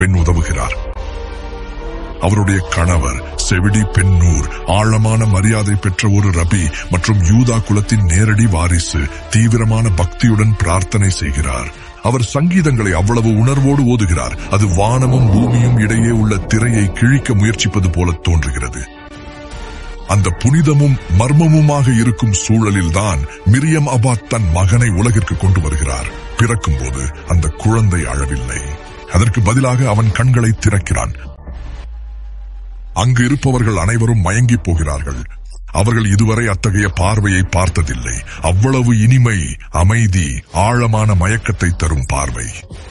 பெண் உதவுகிறார். அவருடைய கணவர் செவிடி பெண்ணூர் ஆழமான மரியாதை பெற்ற ஒரு ரபி மற்றும் யூதா குலத்தின் நேரடி வாரிசு தீவிரமான பக்தியுடன் பிரார்த்தனை செய்கிறார். அவர் சங்கீதங்களை அவ்வளவு உணர்வோடு ஓதுகிறார். அது வானமும் பூமியும் இடையே உள்ள திரையை கிழிக்க முயற்சிப்பது போல தோன்றுகிறது. அந்த புனிதமும் மர்மமுமாக இருக்கும் சூழலில்தான் மிரியம் அபாத் தன் மகனை உலகிற்கு கொண்டு வருகிறார். பிறக்கும்போது அந்த குழந்தை அழவில்லை. அதற்கு பதிலாக அவன் கண்களை திறக்கிறான். அங்கு இருப்பவர்கள் அனைவரும் மயங்கி போகிறார்கள். அவர்கள் இதுவரை அத்தகைய பார்வையை பார்த்ததில்லை. அவ்வளவு இனிமை, அமைதி, ஆழமான மயக்கத்தை தரும் பார்வை.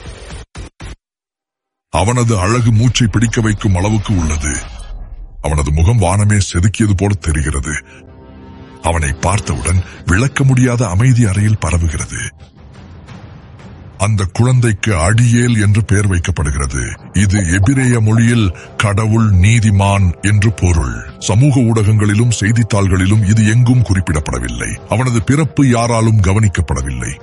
அவனது அழகு மூச்சை பிடிக்க வைக்கும் அளவுக்கு உள்ளது. அவனது முகம் வானமே செதுக்கியது போல தெரிகிறது. அவனை பார்த்தவுடன் விளக்க முடியாத அமைதி அறையில் பரவுகிறது. அந்த குழந்தைக்கு அடியேல் என்று பெயர் வைக்கப்படுகிறது. இது எபிரேய மொழியில் கடவுள் நீதிமான் என்று பொருள். சமூக ஊடகங்களிலும் செய்தித்தாள்களிலும் இது எங்கும் குறிப்பிடப்படவில்லை. அவனது பிறப்பு யாராலும் கவனிக்கப்படவில்லை.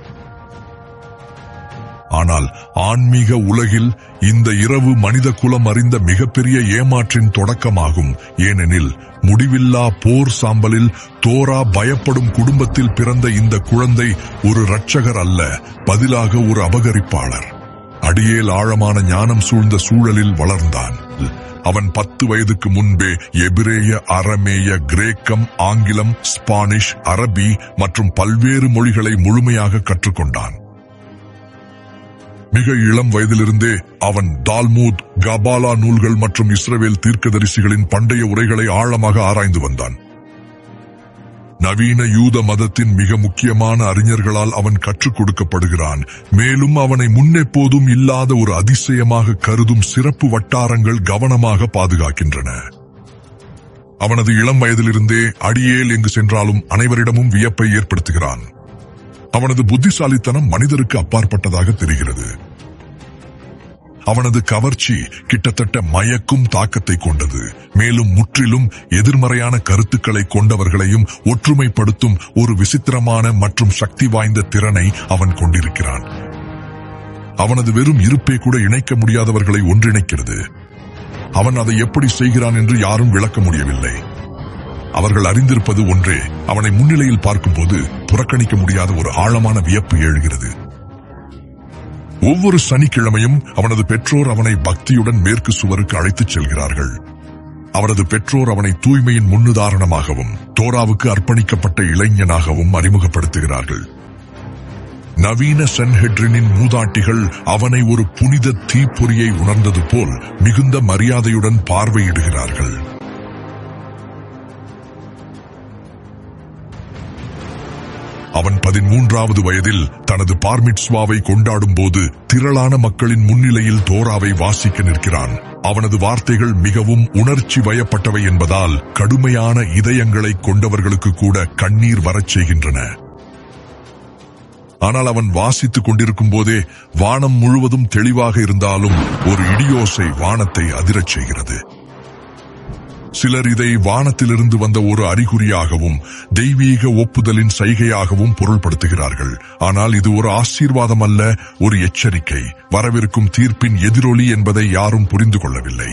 ஆனால் ஆன்மீக உலகில் இந்த இரவு மனித குலம் அறிந்த மிகப்பெரிய ஏமாற்றின் தொடக்கமாகும். ஏனெனில் முடிவில்லா போர் சாம்பலில் தோரா பயப்படும் குடும்பத்தில் பிறந்த இந்த குழந்தை ஒரு இரட்சகர் அல்ல, பதிலாக ஒரு அபகரிப்பாளர். அடியேல் ஆழமான ஞானம் சூழ்ந்த சூழலில் வளர்ந்தான். அவன் 10 வயதுக்கு முன்பே எபிரேய, அரமேய, கிரேக்கம், ஆங்கிலம், ஸ்பானிஷ், அரபி மற்றும் பல்வேறு மொழிகளை முழுமையாக கற்றுக்கொண்டான். மிக இளம் வயதிலிருந்தே அவன் தால்மூத், கபாலா நூல்கள் மற்றும் இஸ்ரவேல் தீர்க்கதரிசிகளின் பண்டைய உரைகளை ஆழமாக ஆராய்ந்து வந்தான். நவீன யூத மதத்தின் மிக முக்கியமான அறிஞர்களால் அவன் கற்றுக் கொடுக்கப்படுகிறான். மேலும் அவனை முன்னெப்போதும் இல்லாத ஒரு அதிசயமாக கருதும் சிறப்பு வட்டாரங்கள் கவனமாக பாதுகாக்கின்றன. அவனது இளம் வயதிலிருந்தே அடியேல் எங்கு சென்றாலும் அனைவரிடமும் வியப்பை ஏற்படுத்துகிறான். அவனது புத்திசாலித்தனம் மனிதருக்கு அப்பாற்பட்டதாக தெரிகிறது. அவனது கவர்ச்சி கிட்டத்தட்ட மயக்கும் தாக்கத்தை கொண்டது. மேலும் முற்றிலும் எதிர்மறையான கருத்துக்களை கொண்டவர்களையும் ஒற்றுமைப்படுத்தும் ஒரு விசித்திரமான மற்றும் சக்தி வாய்ந்த திறனை அவன் கொண்டிருக்கிறான். அவனது வெறும் இருப்பே கூட இணைக்க முடியாதவர்களை ஒன்றிணைக்கிறது. அவன் அதை எப்படி செய்கிறான் என்று யாரும் விளக்க முடியவில்லை. அவர்கள் அறிந்திருப்பது ஒன்றே. அவனை முன்னிலையில் பார்க்கும்போது புறக்கணிக்க முடியாத ஒரு ஆழமான வியப்பு எழுகிறது. ஒவ்வொரு சனிக்கிழமையும் அவனது பெற்றோர் அவனை பக்தியுடன் மேற்கு சுவருக்கு அழைத்துச் செல்கிறார்கள். அவரது பெற்றோர் அவனை தூய்மையின் முன்னுதாரணமாகவும் தோராவுக்கு அர்ப்பணிக்கப்பட்ட இளைஞனாகவும் அறிமுகப்படுத்துகிறார்கள். நவீன சென்ஹெட்ரினின் மூதாட்டிகள் அவனை ஒரு புனித தீப்பொறியை உணர்ந்தது போல் மிகுந்த மரியாதையுடன் பார்வையிடுகிறார்கள். அவன் 13வது வயதில் தனது பார்மிட்ஸ்வாவை கொண்டாடும் போது திரளான மக்களின் முன்னிலையில் தோராவை வாசிக்க நிற்கிறான். அவனது வார்த்தைகள் மிகவும் உணர்ச்சி வயப்பட்டவை என்பதால் கடுமையான இதயங்களை கொண்டவர்களுக்கு கூட கண்ணீர் வரச் செய்கின்றன. ஆனால் அவன் வாசித்துக் கொண்டிருக்கும் போதே வானம் முழுவதும் தெளிவாக இருந்தாலும் ஒரு இடியோசை வானத்தை அதிரச் செய்கிறது. சிலர் இதை வானத்திலிருந்து வந்த ஒரு அறிகுறியாகவும் தெய்வீக ஒப்புதலின் சைகையாகவும் பொருள்படுத்துகிறார்கள். ஆனால் இது ஒரு ஆசீர்வாதம் அல்ல, ஒரு எச்சரிக்கை, வரவிருக்கும் தீர்ப்பின் எதிரொலி என்பதை யாரும் புரிந்து கொள்ளவில்லை.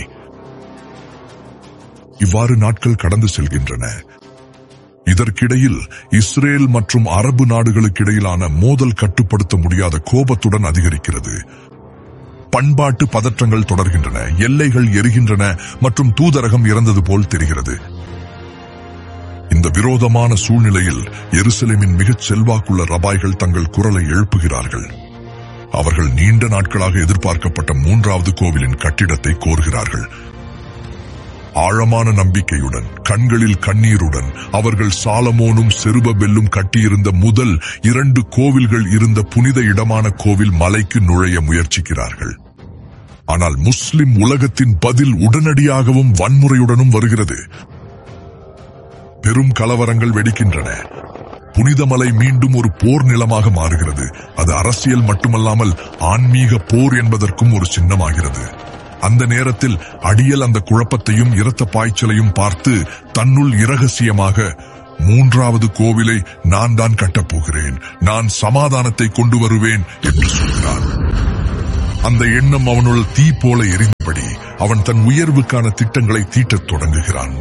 இவ்வாறு நாட்கள் கடந்து செல்கின்றன. இதற்கிடையில் இஸ்ரேல் மற்றும் அரபு நாடுகளுக்கிடையிலான மோதல் கட்டுப்படுத்த முடியாத கோபத்துடன் அதிகரிக்கிறது. பண்பாட்டு பதற்றங்கள் தொடர்கின்றன, எல்லைகள் எரிகின்றன மற்றும் தூதரகம் இறந்தது போல் தெரிகிறது. இந்த விரோதமான சூழ்நிலையில் எருசலேமின் மிகச் செல்வாக்குள்ள ரபாய்கள் தங்கள் குரலை எழுப்புகிறார்கள். அவர்கள் நீண்ட நாட்களாக எதிர்பார்க்கப்பட்ட 3வது கோவிலின் கட்டிடத்தை கோருகிறார்கள். ஆழமான நம்பிக்கையுடன், கண்களில் கண்ணீருடன் அவர்கள் சாலமோனும் செருபபெல்லும் கட்டியிருந்த முதல் 2 கோவில்கள் இருந்த புனித இடமான கோவில் மலைக்கு நுழைய முயற்சிக்கிறார்கள். ஆனால் முஸ்லிம் உலகத்தின் பதில் உடனடியாகவும் வன்முறையுடனும் வருகிறது. பெரும் கலவரங்கள் வெடிக்கின்றன. புனிதமலை மீண்டும் ஒரு போர் நிலமாக மாறுகிறது. அது அரசியல் மட்டுமல்லாமல் ஆன்மீக போர் என்பதற்கும் ஒரு சின்னமாகிறது. அந்த நேரத்தில் அடியல் அந்த குழப்பத்தையும் இரத்த பாய்ச்சலையும் பார்த்து தன்னுள் இரகசியமாக 3வது கோவிலை நான் தான் கட்டப்போகிறேன், நான் சமாதானத்தை கொண்டு வருவேன் என்று சொல்கிறான். அந்த எண்ணம் அவனுள் தீ போல எரிந்தபடி அவன் தன் உயர்வுக்கான திட்டங்களை தீட்டத் தொடங்குகிறான்.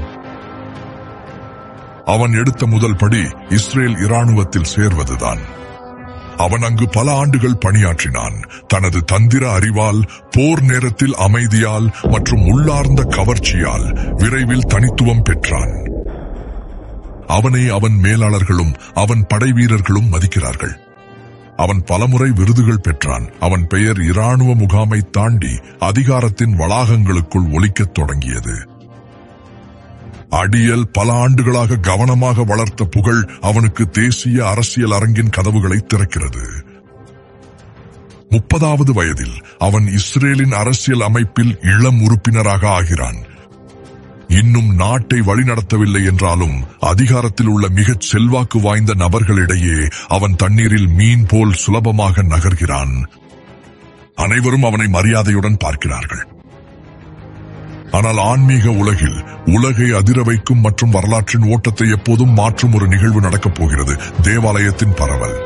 அவன் எடுத்த முதல் படி இஸ்ரேல் இராணுவத்தில் சேர்வதுதான். அவன் அங்கு பல ஆண்டுகள் பணியாற்றினான். தனது தந்திர அறிவால், போர் நேரத்தில் அமைதியால் மற்றும் உள்ளார்ந்த கவர்ச்சியால் விரைவில் தனித்துவம் பெற்றான். அவனை அவன் மேலாளர்களும் அவன் படை வீரர்களும் மதிக்கிறார்கள். அவன் பலமுறை விருதுகள் பெற்றான். அவன் பெயர் இராணுவ முகாமை தாண்டி அதிகாரத்தின் வளாகங்களுக்குள் ஒலிக்கத் தொடங்கியது. அடியேல் பல ஆண்டுகளாக கவனமாக வளர்த்த புகழ் அவனுக்கு தேசிய அரசியல் அரங்கின் கதவுகளை திறக்கிறது. 30வது வயதில் அவன் இஸ்ரேலின் அரசியல் அமைப்பில் இளம் உறுப்பினராக ஆகிறான். இன்னும் நாட்டை வழிநடத்தவில்லை என்றாலும் அதிகாரத்தில் உள்ள மிகச் செல்வாக்கு வாய்ந்த நபர்களிடையே அவன் தண்ணீரில் மீன் போல் சுலபமாக நகர்கிறான். அனைவரும் அவனை மரியாதையுடன் பார்க்கிறார்கள். ஆனால் ஆன்மீக உலகில் உலகை அதிர வைக்கும் மற்றும் வரலாற்றின் ஓட்டத்தை எப்போதும் மாற்றும் ஒரு நிகழ்வு நடக்கப் போகிறது. தேவாலயத்தின் பரவல்.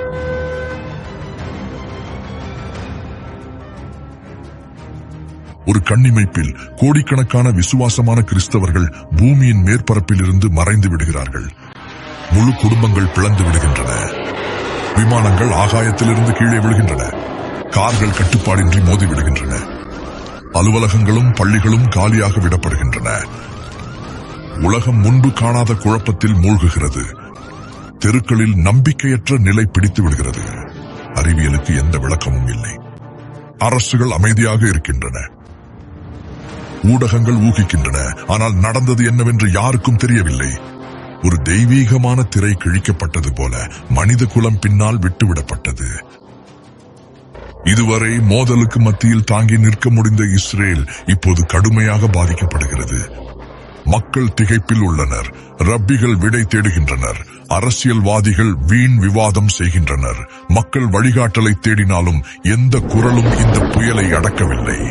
ஒரு கண்ணிமைப்பில் கோடிக்கணக்கான விசுவாசமான கிறிஸ்தவர்கள் பூமியின் மேற்பரப்பில் இருந்து மறைந்து விடுகிறார்கள். முழு குடும்பங்கள் பிளந்து விடுகின்றன. விமானங்கள் ஆகாயத்திலிருந்து கீழே விழுகின்றன. கார்கள் கட்டுப்பாடின்றி மோதி விடுகின்றன. அலுவலகங்களும் பள்ளிகளும் காலியாக விடப்படுகின்றன. உலகம் முன்பு காணாத குழப்பத்தில் மூழ்குகிறது. தெருக்களில் நம்பிக்கையற்ற நிலை பிடித்து விடுகிறது. அறிவியலுக்கு எந்த விளக்கமும் இல்லை. அரசுகள் அமைதியாக இருக்கின்றன. ஊடகங்கள் ஊகிக்கின்றன. ஆனால் நடந்தது என்னவென்று யாருக்கும் தெரியவில்லை. ஒரு தெய்வீகமான திரை கிழிக்கப்பட்டது போல மனித குலம் பின்னால் விட்டுவிடப்பட்டது. இதுவரை மோதலுக்கு மத்தியில் தாங்கி நிற்க முடிந்த இஸ்ரேல் இப்போது கடுமையாக பாதிக்கப்படுகிறது. மக்கள் திகைப்பில் உள்ளனர். ரப்பிகள் விடை தேடுகின்றனர். அரசியல்வாதிகள் வீண் விவாதம் செய்கின்றனர். மக்கள் வழிகாட்டலை தேடினாலும் எந்த குரலும் இந்த புயலை அடக்கவில்லை.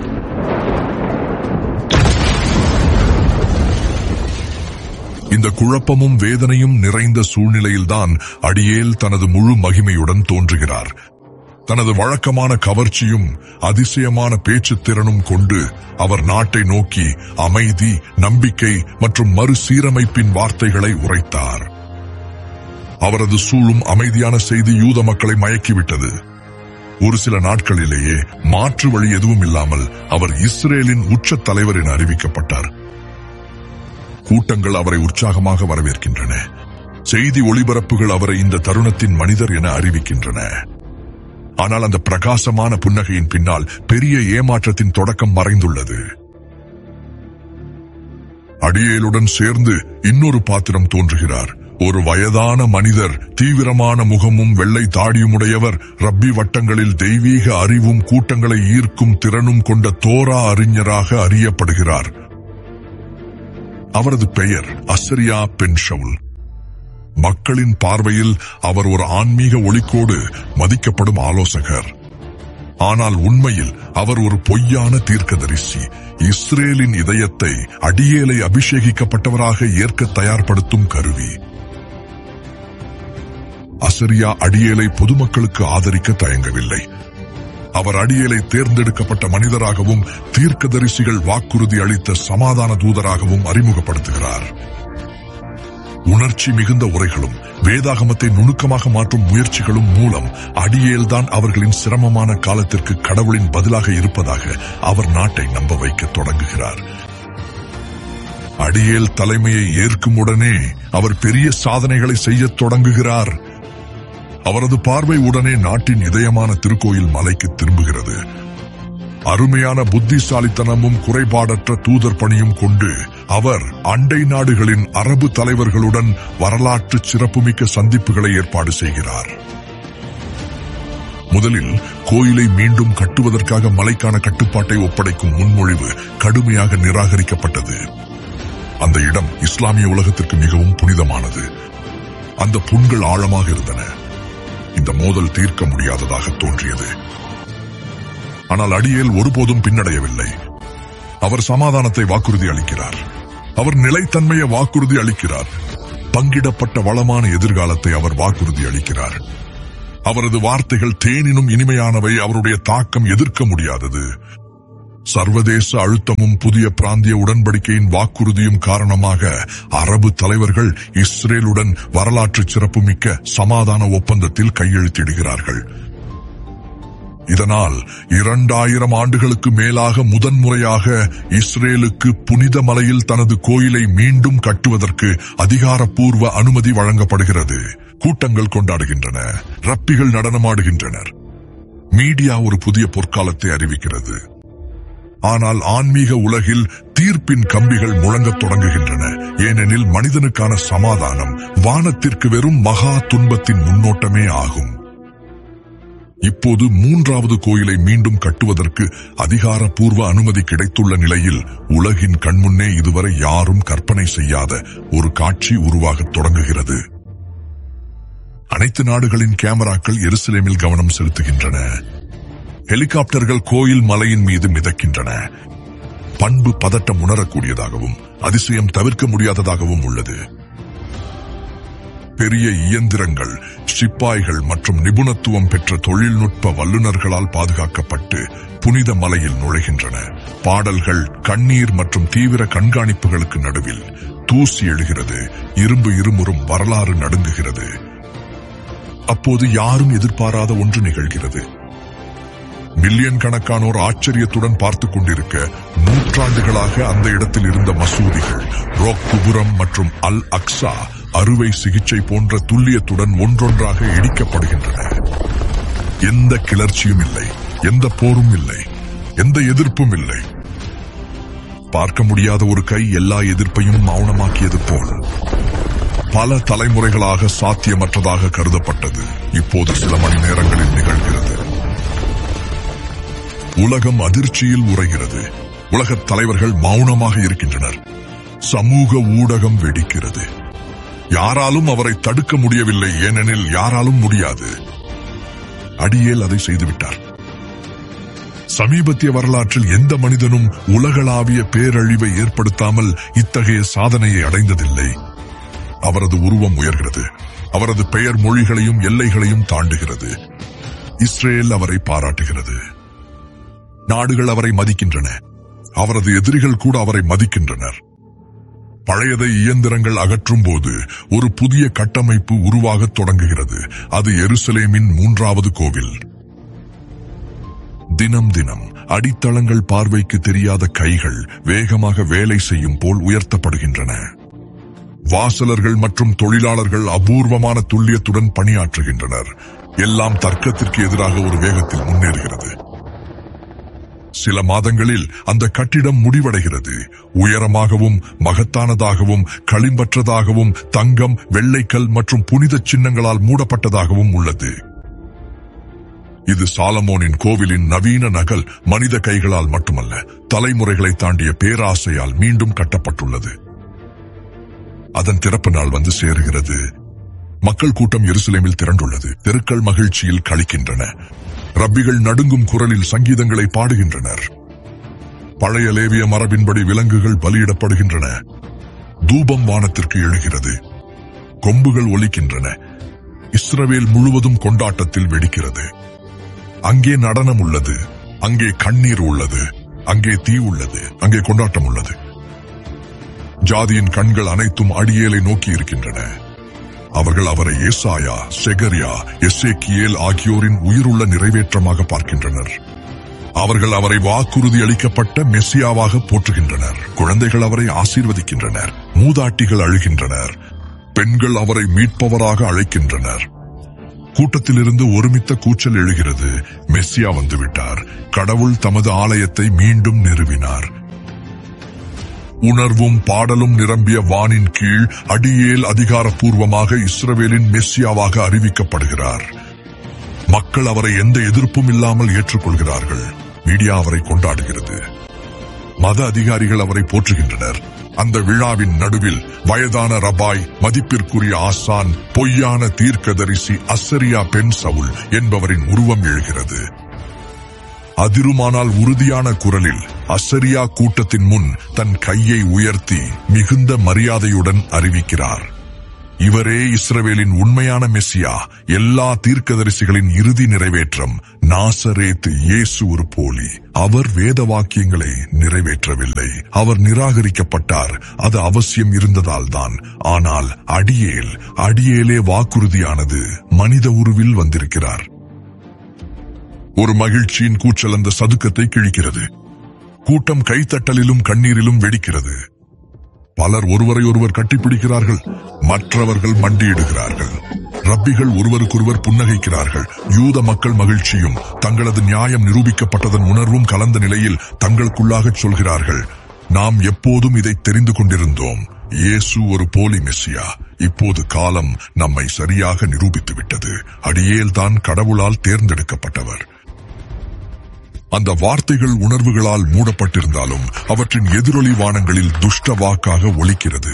இந்த குழப்பமும் வேதனையும் நிறைந்த சூழ்நிலையில்தான் அடியேல் தனது முழு மகிமையுடன் தோன்றுகிறார். தனது வழக்கமான கவர்ச்சியும் அதிசயமான பேச்சுத் திறனும் கொண்டு அவர் நாட்டை நோக்கி அமைதி, நம்பிக்கை மற்றும் மறுசீரமைப்பின் வார்த்தைகளை உரைத்தார். அவரது சூழும் அமைதியான செய்தி யூத மக்களை மயக்கிவிட்டது. ஒரு சில நாட்களிலேயே மாற்று வழி எதுவும் இல்லாமல் அவர் இஸ்ரேலின் உச்ச தலைவர் என அறிவிக்கப்பட்டார். கூட்டங்கள் அவரை உற்சாகமாக வரவேற்கின்றன. செய்தி ஒளிபரப்புகள் அவரை இந்த தருணத்தின் மனிதர் என அறிவிக்கின்றன. ஆனால் அந்த பிரகாசமான புன்னகையின் பின்னால் பெரிய ஏமாற்றத்தின் தொடக்கம் மறைந்துள்ளது. அடியேலுடன் சேர்ந்து இன்னொரு பாத்திரம் தோன்றுகிறார். ஒரு வயதான மனிதர், தீவிரமான முகமும் வெள்ளை தாடியுமுடையவர், ரப்பி வட்டங்களில் தெய்வீக அறிவும் கூட்டங்களை ஈர்க்கும் திறனும் கொண்ட தோரா அறிஞராக அறியப்படுகிறார். அவரது பெயர் அசரியா பென் ஷவுல். மக்களின் பார்வையில் அவர் ஒரு ஆன்மீக ஒளிக்கோடு மதிக்கப்படும் ஆலோசகர். ஆனால் உண்மையில் அவர் ஒரு பொய்யான தீர்க்கதரிசி. இஸ்ரேலின் இதயத்தை அடியேலை அபிஷேகிக்கப்பட்டவராக ஏற்க தயார்படுத்தும் கருவி. அசரியா அடியேலை பொதுமக்களுக்கு ஆதரிக்க தயங்கவில்லை. அவர் அடியேலை தேர்ந்தெடுக்கப்பட்ட மனிதராகவும் தீர்க்கதரிசிகள் வாக்குறுதி அளித்த சமாதான தூதராகவும் அறிமுகப்படுத்துகிறார். உணர்ச்சி மிகுந்த உரைகளும் வேதாகமத்தை நுணுக்கமாக மாற்றும் முயற்சிகளும் மூலம் அடியேல்தான் அவர்களின் சிரமமான காலத்திற்கு கடவுளின் பதிலாக இருப்பதாக அவர் நாட்டை நம்ப வைக்க தொடங்குகிறார். அடியேல் தலைமையை ஏற்கும் உடனே அவர் பெரிய சாதனைகளை செய்யத் தொடங்குகிறார். அவரது பார்வை உடனே நாட்டின் இதயமான திருக்கோயில் மலைக்கு திரும்புகிறது. அருமையான புத்திசாலித்தனமும் குறைபாடற்ற தூதர் பணியும் கொண்டு அவர் அண்டை நாடுகளின் அரபு தலைவர்களுடன் வரலாற்று சிறப்புமிக்க சந்திப்புகளை ஏற்பாடு செய்கிறார். முதலில் கோயிலை மீண்டும் கட்டுவதற்காக மலைக்கான கட்டுப்பாட்டை ஒப்படைக்கும் முன்மொழிவு கடுமையாக நிராகரிக்கப்பட்டது. அந்த இடம் இஸ்லாமிய உலகத்திற்கு மிகவும் புனிதமானது. அந்த புண்கள் ஆழமாக இருந்தன. இந்த மோதல் தீர்க்க முடியாததாக தோன்றியது. ஆனால் அடியேல் ஒருபோதும் பின்னடையவில்லை. அவர் சமாதானத்தை வாக்குறுதி அளிக்கிறார். அவர் நிலைத்தன்மையை வாக்குறுதி அளிக்கிறார். பங்கிடப்பட்ட வளமான எதிர்காலத்தை அவர் வாக்குறுதி அளிக்கிறார். அவரது வார்த்தைகள் தேனினும் இனிமையானவை. அவருடைய தாக்கம் எதிர்க்க முடியாதது. சர்வதேச அழுத்தமும் புதிய பிராந்திய உடன்படிக்கையின் வாக்குறுதியும் காரணமாக அரபு தலைவர்கள் இஸ்ரேலுடன் வரலாற்று சிறப்புமிக்க சமாதான ஒப்பந்தத்தில் கையெழுத்திடுகிறார்கள். இதனால் 2000 ஆண்டுகளுக்கு மேலாக முதன்முறையாக இஸ்ரேலுக்கு புனித மலையில் தனது கோயிலை மீண்டும் கட்டுவதற்கு அதிகாரப்பூர்வ அனுமதி வழங்கப்படுகிறது. கூட்டங்கள் கொண்டாடுகின்றன, ரப்பிகள் நடனமாடுகின்றனர். மீடியா ஒரு புதிய பொற்காலத்தை அறிவிக்கிறது. ஆனால் ஆன்மீக உலகில் தீர்ப்பின் கம்பிகள் முழங்கத் தொடங்குகின்றன. ஏனெனில் மனிதனுக்கான சமாதானம் வானத்திற்கு வெறும் மகா துன்பத்தின் முன்னோட்டமே ஆகும். இப்போது 3வது கோயிலை மீண்டும் கட்டுவதற்கு அதிகாரப்பூர்வ அனுமதி கிடைத்துள்ள நிலையில் உலகின் கண்முன்னே இதுவரை யாரும் கற்பனை செய்யாத ஒரு காட்சி உருவாகத் தொடங்குகிறது. அனைத்து நாடுகளின் கேமராக்கள் எருசலேமில் கவனம் செலுத்துகின்றன. ஹெலிகாப்டர்கள் கோயில் மலையின் மீது மிதக்கின்றன. பண்பு பதட்டம் உணரக்கூடியதாகவும் அதிசயம் தவிர்க்க முடியாததாகவும் உள்ளது. பெரிய இயந்திரங்கள், சிப்பாய்கள் மற்றும் நிபுணத்துவம் பெற்ற தொழில்நுட்ப வல்லுநர்களால் பாதுகாக்கப்பட்டு புனித மலையில் நுழைகின்றன. பாடல்கள், கண்ணீர் மற்றும் தீவிர கண்காணிப்புகளுக்கு நடுவில் தூசி எழுகிறது. இரும்பு இருமுறும், வரலாறு நடுங்குகிறது. அப்போது யாரும் எதிர்பாராத ஒன்று நிகழ்கிறது. மில்லியன் கணக்கானோர் ஆச்சரியத்துடன் பார்த்துக் கொண்டிருக்க, நூற்றாண்டுகளாக அந்த இடத்தில் இருந்த மசூதிகள், ரோக் குபுரம் மற்றும் அல் அக்ஸா அறுவை சிகிச்சை போன்ற துல்லியத்துடன் ஒன்றொன்றாக இடிக்கப்படுகின்றன. எந்த கிளர்ச்சியும் இல்லை, எந்த போரும் இல்லை, எந்த எதிர்ப்பும் இல்லை. பார்க்க முடியாத ஒரு கை எல்லா எதிர்ப்பையும் மௌனமாக்கியது போல். பல தலைமுறைகளாக சாத்தியமற்றதாக கருதப்பட்டது இப்போது சில மணி நேரங்களில் நிகழ்கிறது. உலகம் அதிர்ச்சியில் உறைகிறது. உலகத் தலைவர்கள் மௌனமாக இருக்கின்றனர். சமூக ஊடகம் வெடிக்கிறது. யாராலும் அவரை தடுக்க முடியவில்லை, ஏனெனில் யாராலும் முடியாது. அடியேல் அதை செய்துவிட்டார். சமீபத்திய வரலாற்றில் எந்த மனிதனும் உலகளாவிய பேரழிவை ஏற்படுத்தாமல் இத்தகைய சாதனையை அடைந்ததில்லை. அவரது உருவம் உயர்கிறது. அவரது பெயர் மொழிகளையும் எல்லைகளையும் தாண்டுகிறது. இஸ்ரேல் அவரை பாராட்டுகிறது. நாடுகள் அவரை மதிக்கின்றன. அவரது எதிரிகள் கூட அவரை மதிக்கின்றனர். பழையதை இயந்திரங்கள் அகற்றும் போது ஒரு புதிய கட்டமைப்பு உருவாகத் தொடங்குகிறது. அது எருசலேமின் 3வது கோவில். தினம் தினம் அடித்தளங்கள் பார்வைக்கு தெரியாத கைகள் வேகமாக வேலை செய்யும் போல் உயர்த்தப்படுகின்றன. வாசலர்கள் மற்றும் தொழிலாளர்கள் அபூர்வமான துல்லியத்துடன் பணியாற்றுகின்றனர். எல்லாம் தர்க்கத்திற்கு எதிராக ஒரு வேகத்தில் முன்னேறுகிறது. சில மாதங்களில் அந்த கட்டிடம் முடிவடைகிறது. உயரமாகவும் மகத்தானதாகவும் களிம்பற்றதாகவும் தங்கம், வெள்ளைக்கல் மற்றும் புனித சின்னங்களால் மூடப்பட்டதாகவும் உள்ளது. இது சாலமோனின் கோவிலின் நவீன நகல். மனித கைகளால் மட்டுமல்ல, தலைமுறைகளை தாண்டிய பேராசையால் மீண்டும் கட்டப்பட்டுள்ளது. அதன் திறப்பு நாள் வந்து சேருகிறது. மக்கள் கூட்டம் எருசலேமில் திரண்டுள்ளது. தெருக்கள் மகிழ்ச்சியில் களிக்கின்றன. ரப்பிகள் நடுங்கும் குரலில் சங்கீதங்களை பாடுகின்றனர். பழைய லேவிய மரபின்படி விலங்குகள் பலியிடப்படுகின்றன. தூபம் வானத்திற்கு எழுகிறது. கொம்புகள் ஒலிக்கின்றன. இஸ்ரவேல் முழுவதும் கொண்டாட்டத்தில் வெடிக்கிறது. அங்கே நடனம் உள்ளது, அங்கே கண்ணீர் உள்ளது, அங்கே தீ உள்ளது, அங்கே கொண்டாட்டம் உள்ளது. ஜாதியின் கண்கள் அனைத்தும் அடியேலை நோக்கி இருக்கின்றன. அவர்கள் அவரை ஏசாயா, செகரியா, எசேக்கியேல் ஆகியோரின் உயிருள்ள நிறைவேற்றமாக பார்க்கின்றனர். அவர்கள் அவரை வாக்குறுதி அளிக்கப்பட்ட மெசியாவாக போற்றுகின்றனர். குழந்தைகள் அவரை ஆசீர்வதிக்கின்றனர். மூதாட்டிகள் அழுகின்றனர். பெண்கள் அவரை மீட்பவராக அழைக்கின்றனர். கூட்டத்திலிருந்து ஒருமித்த கூச்சல் எழுகிறது. மெசியா வந்துவிட்டார். கடவுள் தமது ஆலயத்தை மீண்டும் நிறுவினார். உணர்வும் பாடலும் நிரம்பிய வானின் கீழ் அடியேல் அதிகாரப்பூர்வமாக இஸ்ரவேலின் மெசியாவாக அறிவிக்கப்படுகிறார். மக்கள் அவரை எந்த எதிர்ப்பும் இல்லாமல் ஏற்றுக்கொள்கிறார்கள். மீடியா அவரை கொண்டாடுகிறது. மத அதிகாரிகள் அவரை போற்றுகின்றனர். அந்த விழாவின் நடுவில் வயதான ரபாய், மதிப்பிற்குரிய ஆசான், பொய்யான தீர்க்கதரிசி அசரியா பெண் சவுல் என்பவரின் உருவம் எழுகிறது. அதிருமானால் உறுதியான குரலில் அசரியா கூட்டத்தின் முன் தன் கையை உயர்த்தி மிகுந்த மரியாதையுடன் அறிவிக்கிறார். இவரே இஸ்ரவேலின் உண்மையான மெசியா, எல்லா தீர்க்கதரிசிகளின் இறுதி நிறைவேற்றம். நாசரேத் இயேசு ஒரு போலி. அவர் வேத வாக்கியங்களை நிறைவேற்றவில்லை. அவர் நிராகரிக்கப்பட்டார். அது அவசியம் இருந்ததால் தான். ஆனால் அடியேலே வாக்குறுதியானது மனித உருவில் வந்திருக்கிறார். ஒரு மகிழ்ச்சியின் கூச்சல் அந்த சதுக்கத்தை கிழிக்கிறது. கூட்டம் கைத்தட்டலிலும் கண்ணீரிலும் வெடிக்கிறது. பலர் ஒருவரை ஒருவர் கட்டிப்பிடிக்கிறார்கள். மற்றவர்கள் மண்டியிடுகிறார்கள். ரப்பிகள் ஒருவருக்கொருவர் புன்னகைக்கிறார்கள். யூத மக்கள் மகிழ்ச்சியும் தங்களது நியாயம் நிரூபிக்கப்பட்டதன் உணர்வும் கலந்த நிலையில் தங்களுக்குள்ளாகச் சொல்கிறார்கள், நாம் எப்போதும் இதை தெரிந்து கொண்டிருந்தோம். இயேசு ஒரு போலி மெசியா. இப்போது காலம் நம்மை சரியாக நிரூபித்து விட்டது. அடியேல் தான் கடவுளால் தேர்ந்தெடுக்கப்பட்டவர். அந்த வார்த்தைகள் உணர்வுகளால் மூடப்பட்டிருந்தாலும் அவற்றின் எதிரொலி வானங்களில் துஷ்ட வாக்காக ஒலிக்கிறது.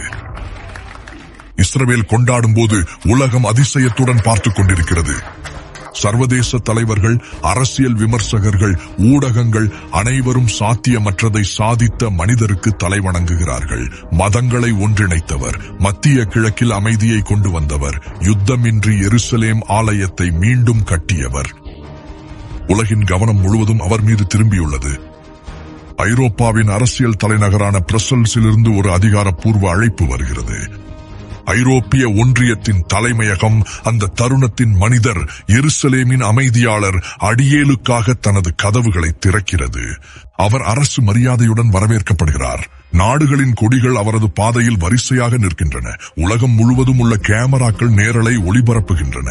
இஸ்ரவேல் கொண்டாடும் போது உலகம் அதிசயத்துடன் பார்த்துக் கொண்டிருக்கிறது. சர்வதேச தலைவர்கள், அரசியல் விமர்சகர்கள், ஊடகங்கள் அனைவரும் சாத்தியமற்றதை சாதித்த மனிதருக்கு தலைவணங்குகிறார்கள். மதங்களை ஒன்றிணைத்தவர், மத்திய கிழக்கில் அமைதியை கொண்டு வந்தவர், யுத்தமின்றி எருசலேம் ஆலயத்தை மீண்டும் கட்டியவர். உலகின் கவனம் முழுவதும் அவர் மீது திரும்பியுள்ளது. ஐரோப்பாவின் அரசியல் தலைநகரான பிரசல்ஸிலிருந்து ஒரு அதிகாரப்பூர்வ அழைப்பு வருகிறது. ஐரோப்பிய ஒன்றியத்தின் தலைமையகம் அந்த தருணத்தின் மனிதர், எருசலேமின் அமைதியாளர் அடியேலுக்காக தனது கதவுகளை திறக்கிறது. அவர் அரசு மரியாதையுடன் வரவேற்கப்படுகிறார். நாடுகளின் கொடிகள் அவரது பாதையில் வரிசையாக நிற்கின்றன. உலகம் முழுவதும் உள்ள கேமராக்கள் நேரலை ஒளிபரப்புகின்றன.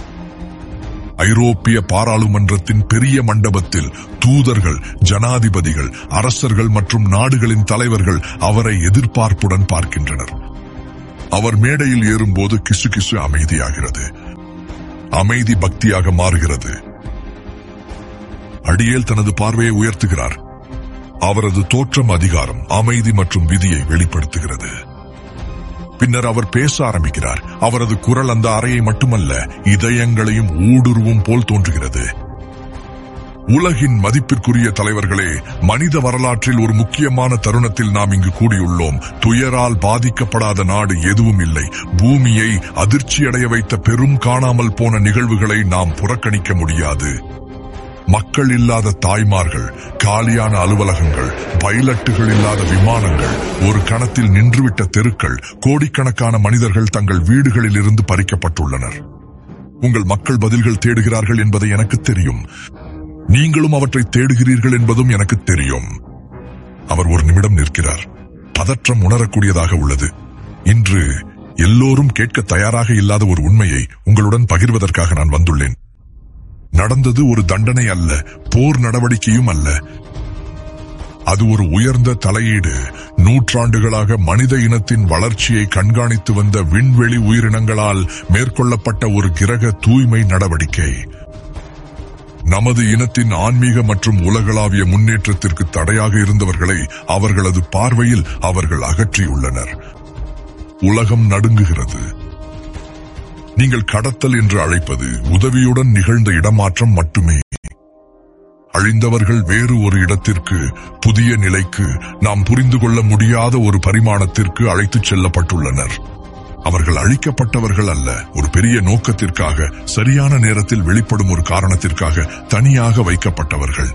ஐரோப்பிய பாராளுமன்றத்தின் பெரிய மண்டபத்தில் தூதர்கள், ஜனாதிபதிகள், அரசர்கள் மற்றும் நாடுகளின் தலைவர்கள் அவரை எதிர்பார்ப்புடன் பார்க்கின்றனர். அவர் மேடையில் ஏறும்போது கிசுகிசு அமைதியாகிறது. அமைதி பக்தியாக மாறுகிறது. அடியேல் தனது பார்வையை உயர்த்துகிறார். அவரது தோற்றம் அதிகாரம், அமைதி மற்றும் விதியை வெளிப்படுத்துகிறது. பின்னர் அவர் பேச ஆரம்பிக்கிறார். அவரது குரல் அந்த அறையை மட்டுமல்ல, இதயங்களையும் ஊடுருவும் போல் தோன்றுகிறது. உலகின் மதிப்பிற்குரிய தலைவர்களே, மனித வரலாற்றில் ஒரு முக்கியமான தருணத்தில் நாம் இங்கு கூடியுள்ளோம். துயரால் பாதிக்கப்படாத நாடு எதுவும் இல்லை. பூமியை அதிர்ச்சியடைய வைத்த பெரும் காணாமல் போன நிகழ்வுகளை நாம் புறக்கணிக்க முடியாது. மக்கள் இல்லாத தாய்மார்கள், காலியான அலுவலகங்கள், பைலட்டுகள் இல்லாத விமானங்கள், ஒரு கணத்தில் நின்றுவிட்ட தெருக்கள், கோடிக்கணக்கான மனிதர்கள் தங்கள் வீடுகளில் இருந்து பறிக்கப்பட்டுள்ளனர். உங்கள் மக்கள் பதில்கள் தேடுகிறார்கள் என்பதை எனக்கு தெரியும். நீங்களும் அவற்றை தேடுகிறீர்கள் என்பதும் எனக்கு தெரியும். அவர் ஒரு நிமிடம் நிற்கிறார். பதற்றம் உணரக்கூடியதாக உள்ளது. இன்று எல்லோரும் கேட்க தயாராக இல்லாத ஒரு உண்மையை உங்களுடன் பகிர்வதற்காக நான் வந்துள்ளேன். நடந்தது ஒரு தண்டனை அல்ல, போர் நடவடிக்கையும் அல்ல. அது ஒரு உயர்ந்த தலையீடு. நூற்றாண்டுகளாக மனித இனத்தின் வளர்ச்சியை கண்காணித்து வந்த விண்வெளி உயிரினங்களால் மேற்கொள்ளப்பட்ட ஒரு கிரக தூய்மை நடவடிக்கை. நமது இனத்தின் ஆன்மீக மற்றும் உலகளாவிய முன்னேற்றத்திற்கு தடையாக இருந்தவர்களை அவர்களது பார்வையில் அவர்கள் அகற்றியுள்ளனர். உலகம் நடுங்குகிறது. நீங்கள் கடத்தல் என்று அழைப்பது உதவியுடன் நிகழ்ந்த இடமாற்றம் மட்டுமே. அழிந்தவர்கள் வேறு ஒரு இடத்திற்கு, புதிய நிலைக்கு, நாம் புரிந்து கொள்ள முடியாத ஒரு பரிமாணத்திற்கு அழைத்துச் செல்லப்பட்டுள்ளனர். அவர்கள் அழிக்கப்பட்டவர்கள் அல்ல, ஒரு பெரிய நோக்கத்திற்காக, சரியான நேரத்தில் வெளிப்படும் ஒரு காரணத்திற்காக தனியாக வைக்கப்பட்டவர்கள்.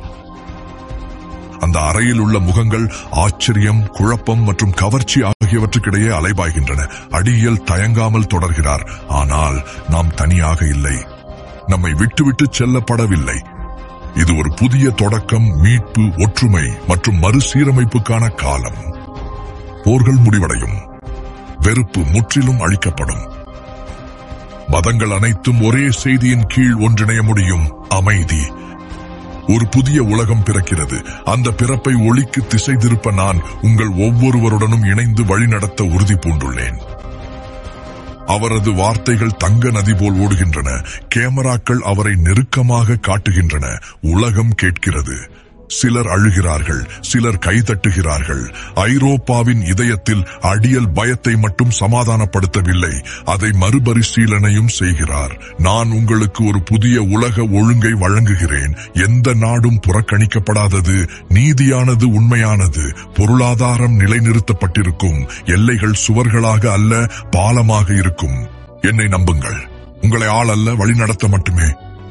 அந்த அறையில் உள்ள முகங்கள் ஆச்சரியம், குழப்பம் மற்றும் கவர்ச்சி ஆகியவற்றுக்கிடையே அலைபாய்கின்றன. அடியேல் தயங்காமல் தொடர்கிறார். ஆனால் நாம் தனியாக இல்லை. நம்மை விட்டுவிட்டு செல்லப்படவில்லை. இது ஒரு புதிய தொடக்கம், மீட்பு, ஒற்றுமை மற்றும் மறுசீரமைப்புக்கான காலம். போர்கள் முடிவடையும். வெறுப்பு முற்றிலும் அழிக்கப்படும். மதங்கள் அனைத்தும் ஒரே செய்தியின் கீழ் ஒன்றிணைய முடியும்: அமைதி. ஒரு புதிய உலகம் பிறக்கிறது. அந்த பிறப்பை ஒளிக்கு திசை திருப்ப நான் உங்கள் ஒவ்வொருவருடனும் இணைந்து வழிநடத்த உறுதி பூண்டுள்ளேன். அவரது வார்த்தைகள் தங்க நதி போல் ஓடுகின்றன. கேமராக்கள் அவரை நெருக்கமாக காட்டுகின்றன. உலகம் கேட்கிறது. சிலர் அழுகிறார்கள், சிலர் கைதட்டுகிறார்கள். ஐரோப்பாவின் இதயத்தில் அடியல் பயத்தை மட்டும் சமாதானப்படுத்தவில்லை, அதை மறுபரிசீலனையும் செய்கிறார். நான் உங்களுக்கு ஒரு புதிய உலக ஒழுங்கை வழங்குகிறேன். எந்த நாடும் புறக்கணிக்கப்படாதது, நீதியானது உண்மையானது, பொருளாதாரம் நிலைநிறுத்தப்பட்டிருக்கும், எல்லைகள் சுவர்களாக அல்ல பாலமாக இருக்கும். என்னை நம்புங்கள், உங்களை ஆள் அல்ல வழிநடத்த மட்டுமே.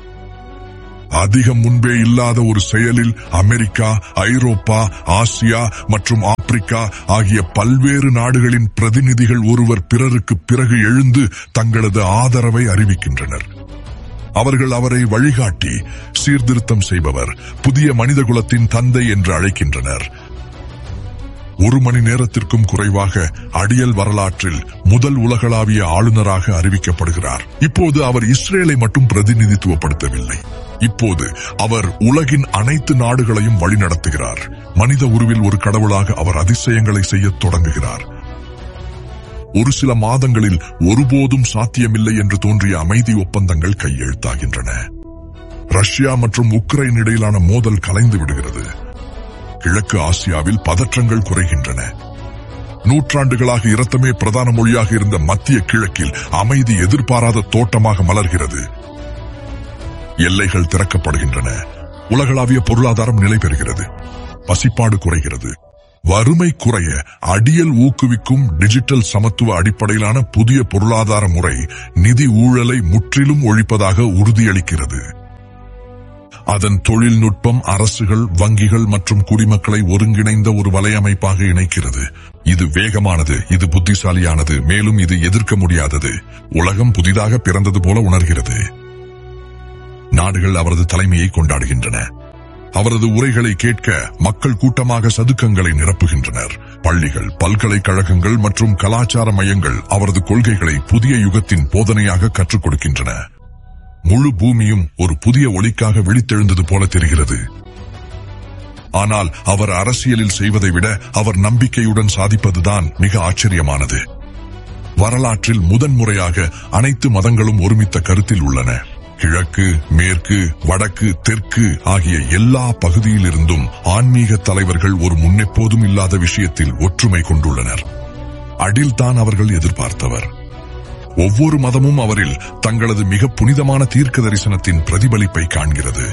அதிகம் முன்பே இல்லாத ஒரு செயலில் அமெரிக்கா, ஐரோப்பா, ஆசியா மற்றும் ஆப்பிரிக்கா ஆகிய பல்வேறு நாடுகளின் பிரதிநிதிகள் ஒருவர் பிறருக்கு பிறகு எழுந்து தங்களது ஆதரவை அறிவிக்கின்றனர். அவர்கள் அவரை வழிகாட்டி, சீர்திருத்தம் செய்பவர், புதிய மனிதகுலத்தின் தந்தை என்று அழைக்கின்றனர். 1 மணி நேரத்திற்கும் குறைவாக அடியல் வரலாற்றில் முதல் உலகளாவிய ஆளுநராக அறிவிக்கப்படுகிறார். இப்போது அவர் இஸ்ரேலை மட்டும் பிரதிநிதித்துவப்படுத்தவில்லை. இப்போது அவர் உலகின் அனைத்து நாடுகளையும் வழிநடத்துகிறார். மனித உருவில் ஒரு கடவுளாக அவர் அதிசயங்களை செய்யத் தொடங்குகிறார். ஒரு சில மாதங்களில் ஒருபோதும் சாத்தியமில்லை என்று தோன்றிய அமைதி ஒப்பந்தங்கள் கையெழுத்தாகின்றன. ரஷ்யா மற்றும் உக்ரைன் இடையிலான மோதல் கலைந்து விடுகிறது. கிழக்கு ஆசியாவில் பதற்றங்கள் குறைகின்றன. நூற்றாண்டுகளாக இரத்தமே பிரதான மொழியாக இருந்த மத்திய கிழக்கில் அமைதி எதிர்பாராத தோட்டமாக மலர்கிறது. எல்லைகள் திறக்கப்படுகின்றன. உலகளாவிய பொருளாதாரம் நிலை பெறுகிறது. பசிப்பாடு குறைகிறது. வறுமை குறைய அடியல் ஊக்குவிக்கும் டிஜிட்டல் சமத்துவ அடிப்படையிலான புதிய பொருளாதார முறை நிதி ஊழலை முற்றிலும் ஒழிப்பதாக உறுதியளிக்கிறது. அதன் தொழில்நுட்பம் அரசுகள், வங்கிகள் மற்றும் குடிமக்களை ஒருங்கிணைந்த ஒரு வலையமைப்பாக இணைக்கிறது. இது வேகமானது, இது புத்திசாலியானது, மேலும் இது எதிர்க்க முடியாதது. உலகம் புதிதாக பிறந்தது போல உணர்கிறது. நாடுகள் அவரது தலைமையை கொண்டாடுகின்றன. அவரது உரைகளை கேட்க மக்கள் கூட்டமாக சதுக்கங்களை நிரப்புகின்றனர். பள்ளிகள், பல்கலைக்கழகங்கள் மற்றும் கலாச்சார மையங்கள் அவரது கொள்கைகளை புதிய யுகத்தின் போதனையாக கற்றுக் கொடுக்கின்றன. முழு பூமியும் ஒரு புதிய ஒளிக்காக விழித்தெழுந்தது போல தெரிகிறது. ஆனால் அவர் அரசியலில் செய்வதை விட அவர் நம்பிக்கையுடன் சாதிப்பதுதான் மிக ஆச்சரியமானது. வரலாற்றில் முதன்முறையாக அனைத்து மதங்களும் ஒருமித்த கருத்தில் உள்ளன. கிழக்கு, மேற்கு, வடக்கு, தெற்கு ஆகிய எல்லா பகுதியிலிருந்தும் ஆன்மீக தலைவர்கள் ஒரு முன்னெப்போதும் இல்லாத விஷயத்தில் ஒற்றுமை கொண்டுள்ளனர். அடில் தான் அவர்கள் எதிர்பார்த்தவர். ஒவ்வொரு மதமும் அவரில் தங்களது மிக புனிதமான தீர்க்க தரிசனத்தின் பிரதிபலிப்பை காண்கிறது.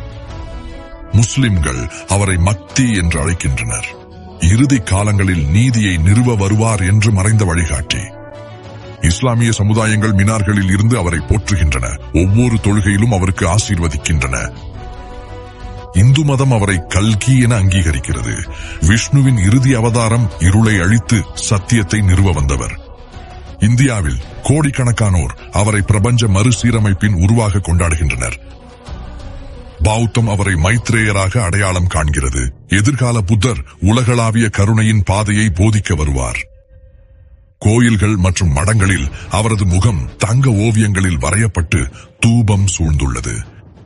முஸ்லிம்கள் அவரை மக்தி என்று அழைக்கின்றனர். இறுதி காலங்களில் நீதியை நிறுவ வருவார் என்று மறைந்த வழிகாட்டி. இஸ்லாமிய சமுதாயங்கள் மினார்களில் இருந்து அவரை போற்றுகின்றன. ஒவ்வொரு தொழுகையிலும் அவருக்கு ஆசீர்வதிக்கின்றன. இந்து மதம் அவரை கல்கி என அங்கீகரிக்கிறது. விஷ்ணுவின் இறுதி அவதாரம் இருளை அழித்து சத்தியத்தை நிறுவ வந்தவர். இந்தியாவில் கோடிக்கணக்கானோர் அவரை பிரபஞ்ச மறுசீரமைப்பின் உருவாக கொண்டாடுகின்றனர். பௌத்தம் அவரை மைத்ரேயராக அடையாளம் காண்கிறது. எதிர்கால புத்தர் உலகளாவிய கருணையின் பாதையை போதிக்க வருவார். கோயில்கள் மற்றும் மடங்களில் அவரது முகம் தங்க ஓவியங்களில் வரையப்பட்டு தூபம் சூழ்ந்துள்ளது.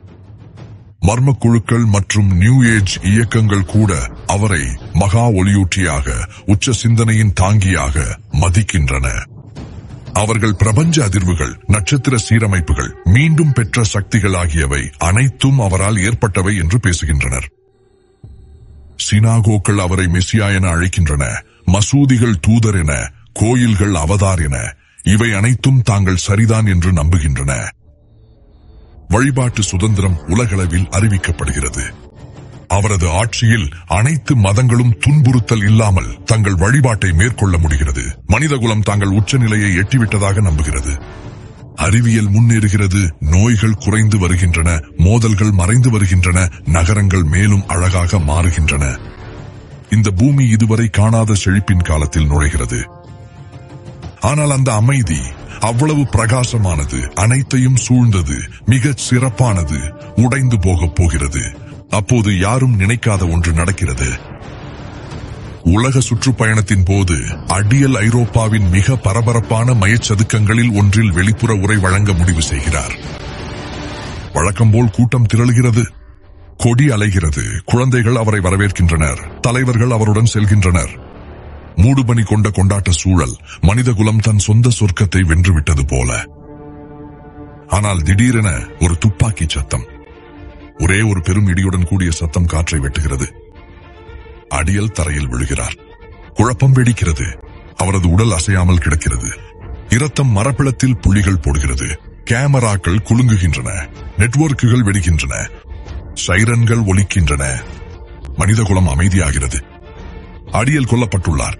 மர்ம குழுக்கள் மற்றும் நியூ ஏஜ் இயக்கங்கள் கூட அவரை மகா ஒளியூட்டியாக, உச்ச சிந்தனையின் தாங்கியாக மதிக்கின்றன. அவர்கள் பிரபஞ்ச அதிர்வுகள், நட்சத்திர சீரமைப்புகள், மீண்டும் பெற்ற சக்திகள் ஆகியவை அனைத்தும் அவரால் ஏற்பட்டவை என்று பேசுகின்றனர். சினாகோக்கள் அவரை மெசியா என அழைக்கின்றன. மசூதிகள் தூதர் என, கோயில்கள் அவதார் என, இவை அனைத்தும் தாங்கள் சரிதான் என்று நம்புகின்றன. வழிபாட்டு சுதந்திரம் உலகளவில் அறிவிக்கப்படுகிறது. அவரது ஆட்சியில் அனைத்து மதங்களும் துன்புறுத்தல் இல்லாமல் தங்கள் வழிபாட்டை மேற்கொள்ள முடிகிறது. மனிதகுலம் தாங்கள் உச்சநிலையை எட்டிவிட்டதாக நம்புகிறது. அறிவியல் முன்னேறுகிறது. நோய்கள் குறைந்து வருகின்றன. மோதல்கள் மறைந்து வருகின்றன. நகரங்கள் மேலும் அழகாக மாறுகின்றன. இந்த பூமி இதுவரை காணாத செழிப்பின் காலத்தில் நுழைகிறது. ஆனால் அந்த அமைதி அவ்வளவு பிரகாசமானது, அனைத்தையும் சூழ்ந்தது, மிகச் சிறப்பானது, உடைந்து போகப் போகிறது. அப்போது யாரும் நினைக்காத ஒன்று நடக்கிறது. உலக சுற்றுப்பயணத்தின் போது அடியல் ஐரோப்பாவின் மிக பரபரப்பான மையச்சதுக்கங்களில் ஒன்றில் வெளிப்புற உரை வழங்க முடிவு செய்கிறார். வழக்கம்போல் கூட்டம் திரளுகிறது. கொடி அலைகிறது. குழந்தைகள் அவரை வரவேற்கின்றனர். தலைவர்கள் அவருடன் செல்கின்றனர். மூடுபனி கொண்ட கொண்டாட்ட சூழல். மனிதகுலம் தன் சொந்த சொர்க்கத்தை வென்றுவிட்டது போல. ஆனால் திடீரென ஒரு துப்பாக்கி சத்தம். ஒரே ஒரு பெரும் இடியுடன் கூடிய சத்தம் காற்றை வெட்டுகிறது. அடியேல் தரையில் விழுகிறார். குழப்பம் வெடிக்கிறது. அவரது உடல் அசையாமல் கிடக்கிறது. இரத்தம் மரப்பிளத்தில் புள்ளிகள் போடுகிறது. கேமராக்கள் குலுங்குகின்றன. நெட்வொர்க்குகள் வெடிக்கின்றன. சைரன்கள் ஒலிக்கின்றன. மனிதகுலம் அமைதியாகிறது. அடியேல் கொல்லப்பட்டுள்ளார்.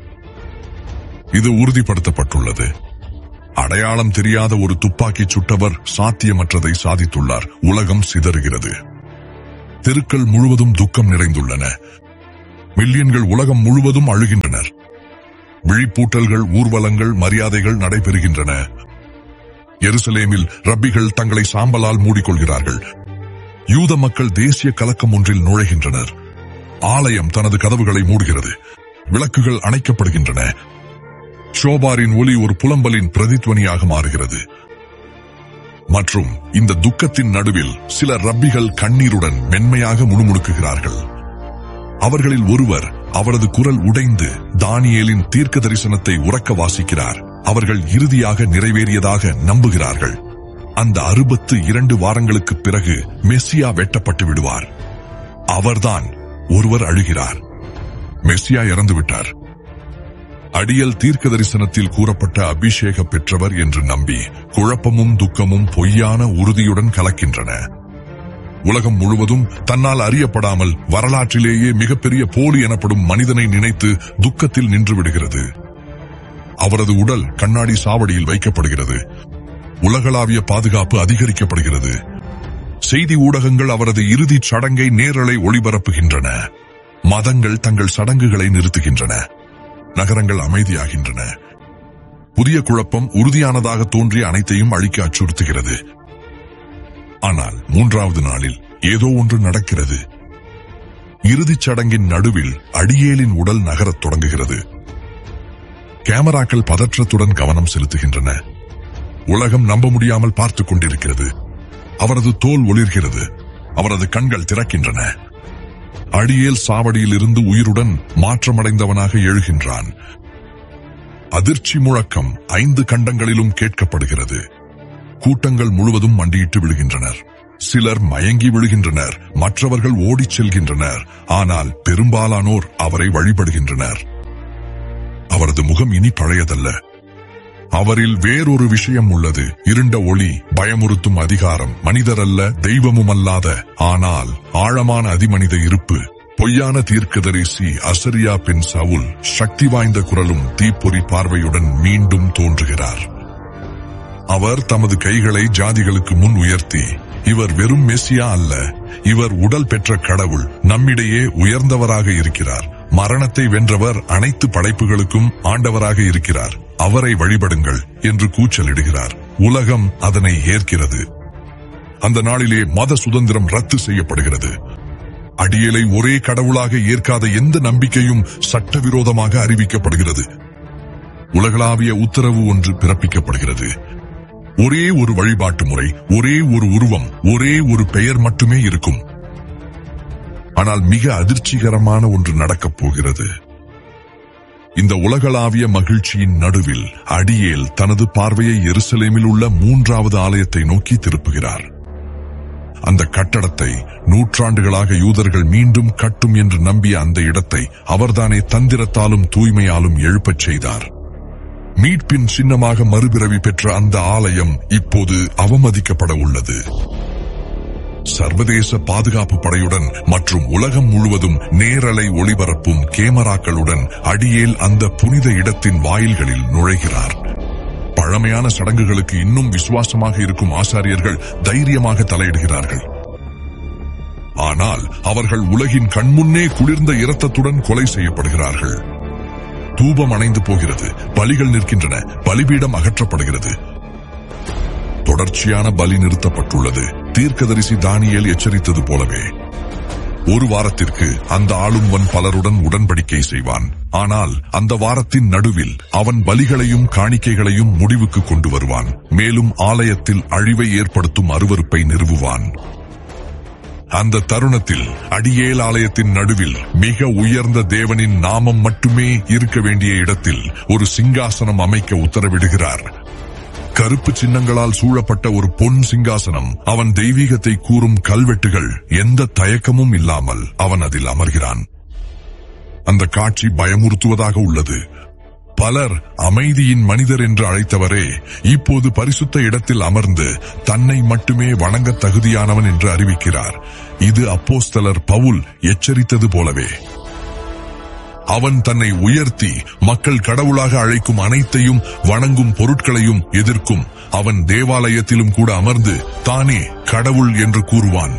இது உறுதிப்படுத்தப்பட்டுள்ளது. அடையாளம் தெரியாத ஒரு துப்பாக்கி சுட்டவர் சாத்தியமற்றதை சாதித்துள்ளார். உலகம் சிதறுகிறது. தெருக்கள் முழுவதும் துக்கம் நிறைந்துள்ளன. மில்லியன்கள் உலகம் முழுவதும் அழுகின்றனர். விழிப்பூட்டல்கள், ஊர்வலங்கள், மரியாதைகள் நடைபெறுகின்றன. எருசலேமில் ரப்பிகள் தங்களை சாம்பலால் மூடிக்கொள்கிறார்கள். யூத மக்கள் தேசிய கலக்கம் ஒன்றில் நுழைகின்றனர். ஆலயம் தனது கதவுகளை மூடுகிறது. விளக்குகள் அணைக்கப்படுகின்றன. ஷோபாரின் ஒலி ஒரு புலம்பலின் பிரதித்வனியாக மாறுகிறது. மற்றும் இந்த துக்கத்தின் நடுவில் சில ரப்பிகள் கண்ணீருடன் மென்மையாக முணுமுணுக்குகிறார்கள். அவர்களில் ஒருவர் அவரது குரல் உடைந்து தானியேலின் தீர்க்க தரிசனத்தை உரக்க வாசிக்கிறார். அவர்கள் இறுதியாக நிறைவேறியதாக நம்புகிறார்கள். அந்த 62 வாரங்களுக்கு பிறகு மெஸ்ஸியா வெட்டப்பட்டு விடுவார். அவர்தான். ஒருவர் அழுகிறார். மெஸ்ஸியா இறந்துவிட்டார். அடியேல் தீர்க்க தரிசனத்தில் கூறப்பட்ட அபிஷேக பெற்றவர் என்று நம்பி குழப்பமும் துக்கமும் பொய்யான உறுதியுடன் கலக்கின்றன. உலகம் முழுவதும் தன்னால் அறியப்படாமல் வரலாற்றிலேயே மிகப்பெரிய போலி எனப்படும் மனிதனை நினைத்து துக்கத்தில் நின்று விடுகிறது. அவரது உடல் கண்ணாடி சாவடியில் வைக்கப்படுகிறது. உலகளாவிய பாதுகாப்பு அதிகரிக்கப்படுகிறது. செய்தி ஊடகங்கள் அவரது இறுதிச் சடங்கை நேரலை ஒளிபரப்புகின்றன. மதங்கள் தங்கள் சடங்குகளை நிறுத்துகின்றன. நகரங்கள் அமைதியாகின்றன. புதிய குழப்பம் உறுதியானதாக தோன்றிய அனைத்தையும் அழிக்க அச்சுறுத்துகிறது. ஆனால் 3வது நாளில் ஏதோ ஒன்று நடக்கிறது. இறுதிச் சடங்கின் நடுவில் அடியேலின் உடல் நகரத் தொடங்குகிறது. கேமராக்கள் பதற்றத்துடன் கவனம் செலுத்துகின்றன. உலகம் நம்ப முடியாமல் பார்த்துக் கொண்டிருக்கிறது. அவரது தோல் ஒளிர்கிறது. அவரது கண்கள் திறக்கின்றன. அடியேல் சாவடியில் இருந்து உயிருடன் மாற்றமடைந்தவனாக எழுகின்றான். அதிர்ச்சி முழக்கம் 5 கண்டங்களிலும் கேட்கப்படுகிறது. கூட்டங்கள் முழுவதும் மண்டியிட்டு விழுகின்றனர். சிலர் மயங்கி விழுகின்றனர். மற்றவர்கள் ஓடிச் செல்கின்றனர். ஆனால் பெரும்பாலானோர் அவரை வழிபடுகின்றனர். அவரது முகம் இனி பழையதல்ல. அவரில் வேறொரு விஷயம் உள்ளது. இருண்ட ஒளி, பயமுறுத்தும் அதிகாரம், மனிதரல்ல, தெய்வமுமல்லாத ஆனால் ஆழமான அதிமனித இருப்பு. பொய்யான தீர்க்கதரிசி அசரியா பின் சவுல் சக்தி வாய்ந்த குரலும் தீப்பொறி பார்வையுடன் மீண்டும் தோன்றுகிறார். அவர் தமது கைகளை ஜாதிகளுக்கு முன் உயர்த்தி, இவர் வெறும் மெஸ்ஸியா அல்ல, இவர் உடல் பெற்ற கடவுள், நம்மிடையே உயர்ந்தவராக இருக்கிறார். மரணத்தை வென்றவர் அனைத்து படைப்புகளுக்கும் ஆண்டவராக இருக்கிறார். அவரை வழிபடுங்கள் என்று கூச்சலிடுகிறார். உலகம் அதனை ஏற்கிறது. அந்த நாளிலே மத சுதந்திரம் ரத்து செய்யப்படுகிறது. அடியேலை ஒரே கடவுளாக ஏற்காத எந்த நம்பிக்கையும் சட்டவிரோதமாக அறிவிக்கப்படுகிறது. உலகளாவிய உத்தரவு ஒன்று பிறப்பிக்கப்படுகிறது. ஒரே ஒரு வழிபாட்டு முறை, ஒரே ஒரு உருவம், ஒரே ஒரு பெயர் மட்டுமே இருக்கும். ஆனால் மிக அதிர்ச்சிகரமான ஒன்று நடக்கப் போகிறது. இந்த உலகளாவிய மகிழ்ச்சியின் நடுவில் அடியேல் தனது பார்வையை எருசலேமில் உள்ள 3வது ஆலயத்தை நோக்கி திருப்புகிறார். அந்த கட்டடத்தை நூற்றாண்டுகளாக யூதர்கள் மீண்டும் கட்டும் என்று நம்பிய அந்த இடத்தை அவர்தானே தந்திரத்தாலும் தூய்மையாலும் எழுப்பச் செய்தார். மீட்பின் சின்னமாக மறுபிறவி பெற்ற அந்த ஆலயம் இப்போது அவமதிக்கப்பட உள்ளது. சர்வதேச பாதுகாப்பு படையுடன் மற்றும் உலகம் முழுவதும் நேரலை ஒளிபரப்பும் கேமராக்களுடன் அடியேல் அந்த புனித இடத்தின் வாயில்களில் நுழைகிறார். பழமையான சடங்குகளுக்கு இன்னும் விசுவாசமாக இருக்கும் ஆசாரியர்கள் தைரியமாக தலையிடுகிறார்கள். ஆனால் அவர்கள் உலகின் கண்முன்னே குளிர்ந்த இரத்தத்துடன் கொலை செய்யப்படுகிறார்கள். தூபம் அணைந்து போகிறது. பலிகள் நிற்கின்றன. பலிபீடம் அகற்றப்படுகிறது. தொடர்ச்சியான பலி நிறுத்தப்பட்டுள்ளது. தீர்க்கதரிசி தானியேல் எச்சரித்தது போலவே 1 வாரத்திற்கு அந்த ஆளும்வன் பலருடன் உடன்படிக்கை செய்வான். ஆனால் அந்த வாரத்தின் நடுவில் அவன் பலிகளையும் காணிக்கைகளையும் முடிவுக்கு கொண்டு வருவான். மேலும் ஆலயத்தில் அழிவை ஏற்படுத்தும் அருவருப்பை நிறுவுவான். அந்த தருணத்தில் அடியேல் ஆலயத்தின் நடுவில் மிக உயர்ந்த தேவனின் நாமம் மட்டுமே இருக்க வேண்டிய இடத்தில் ஒரு சிங்காசனம் அமைக்க உத்தரவிடுகிறார். கருப்பு சின்னங்களால் சூழப்பட்ட ஒரு பொன் சிங்காசனம், அவன் தெய்வீகத்தை கூறும் கல்வெட்டுகள், எந்த தயக்கமும் இல்லாமல் அவன் அதில் அமர்கிறான். அந்த காட்சி பயமுறுத்துவதாக உள்ளது. பலர் அமைதியின் மனிதர் என்று அழைத்தவரே இப்போது பரிசுத்த இடத்தில் அமர்ந்து தன்னை மட்டுமே வணங்க தகுதியானவன் என்று அறிவிக்கிறார். இது அப்போஸ்தலர் பவுல் எச்சரித்தது போலவே. அவன் தன்னை உயர்த்தி மக்கள் கடவுளாக அழைக்கும் அனைத்தையும் வணங்கும் பொருட்களையும் எதிர்க்கும். அவன் தேவாலயத்திலும் கூட அமர்ந்து தானே கடவுள் என்று கூறுவான்.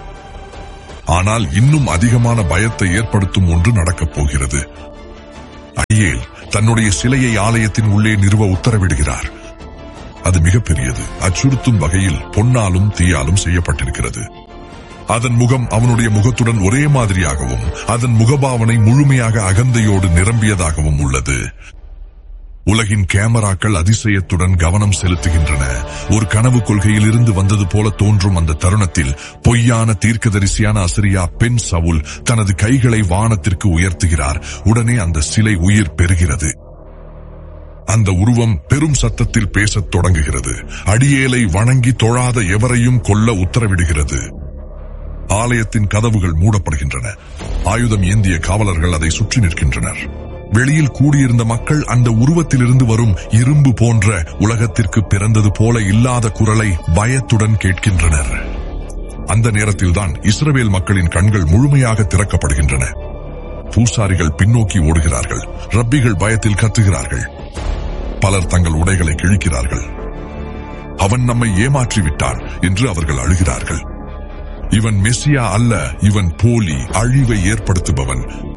ஆனால் இன்னும் அதிகமான பயத்தை ஏற்படுத்தும் ஒன்று நடக்கப் போகிறது. அடியேல் தன்னுடைய சிலையை ஆலயத்தின் உள்ளே நிறுவ உத்தரவிடுகிறார். அது மிகப்பெரியது. அச்சுறுத்தும் வகையில் பொன்னாலும் தீயாலும் செய்யப்பட்டிருக்கிறது. அதன் முகம் அவனுடைய முகத்துடன் ஒரே மாதிரியாகவும் அதன் முகபாவனை முழுமையாக அகந்தையோடு நிரம்பியதாகவும் உள்ளது. உலகின் கேமராக்கள் அதிசயத்துடன் கவனம் செலுத்துகின்றன. ஒரு கனவு கொள்கையில் இருந்து வந்தது போல தோன்றும் அந்த தருணத்தில் பொய்யான தீர்க்கதரிசியான அசரியா பெண் சவுல் தனது கைகளை வானத்திற்கு உயர்த்துகிறார். உடனே அந்த சிலை உயிர் பெறுகிறது. அந்த உருவம் பெரும் சத்தத்தில் பேசத் தொடங்குகிறது. அடியேலை வணங்கி தொழாத எவரையும் கொல்ல உத்தரவிடுகிறது. ஆலயத்தின் கதவுகள் மூடப்படுகின்றன. ஆயுதம் ஏந்திய காவலர்கள் அதை சுற்றி நிற்கின்றனர். வெளியில் கூடியிருந்த மக்கள் அந்த உருவத்திலிருந்து வரும் இரும்பு போன்ற உலகத்திற்கு பிறந்தது போல இல்லாத குரலை பயத்துடன் கேட்கின்றனர். அந்த நேரத்தில்தான் இஸ்ரவேல் மக்களின் கண்கள் முழுமையாக திறக்கப்படுகின்றன. பூசாரிகள் பின்னோக்கி ஓடுகிறார்கள். ரப்பிகள் பயத்தில் கத்துகிறார்கள். பலர் தங்கள் உடைகளை கிழிக்கிறார்கள். அவன் நம்மை ஏமாற்றிவிட்டான் என்று அவர்கள் அழுகிறார்கள். இவன் மெசியா அல்ல, இவன் போலி, அழிவை ஏற்படுத்துபவன்.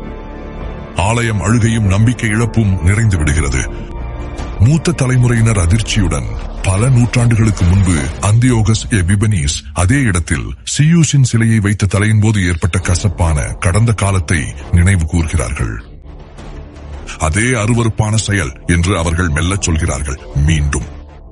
ஆலயம் அழுகையும் நம்பிக்கை இழப்பும் நிறைந்து விடுகிறது. மூத்த தலைமுறையினர் அதிர்ச்சியுடன் பல நூற்றாண்டுகளுக்கு முன்பு அந்தியோகஸ் எபிபனீஸ் அதே இடத்தில் சியூஸின் சிலையை வைத்த தலையின் போது ஏற்பட்ட கசப்பான கடந்த காலத்தை நினைவு கூர்கிறார்கள். அதே அருவருப்பான செயல் என்று அவர்கள் மெல்லச் சொல்கிறார்கள். மீண்டும்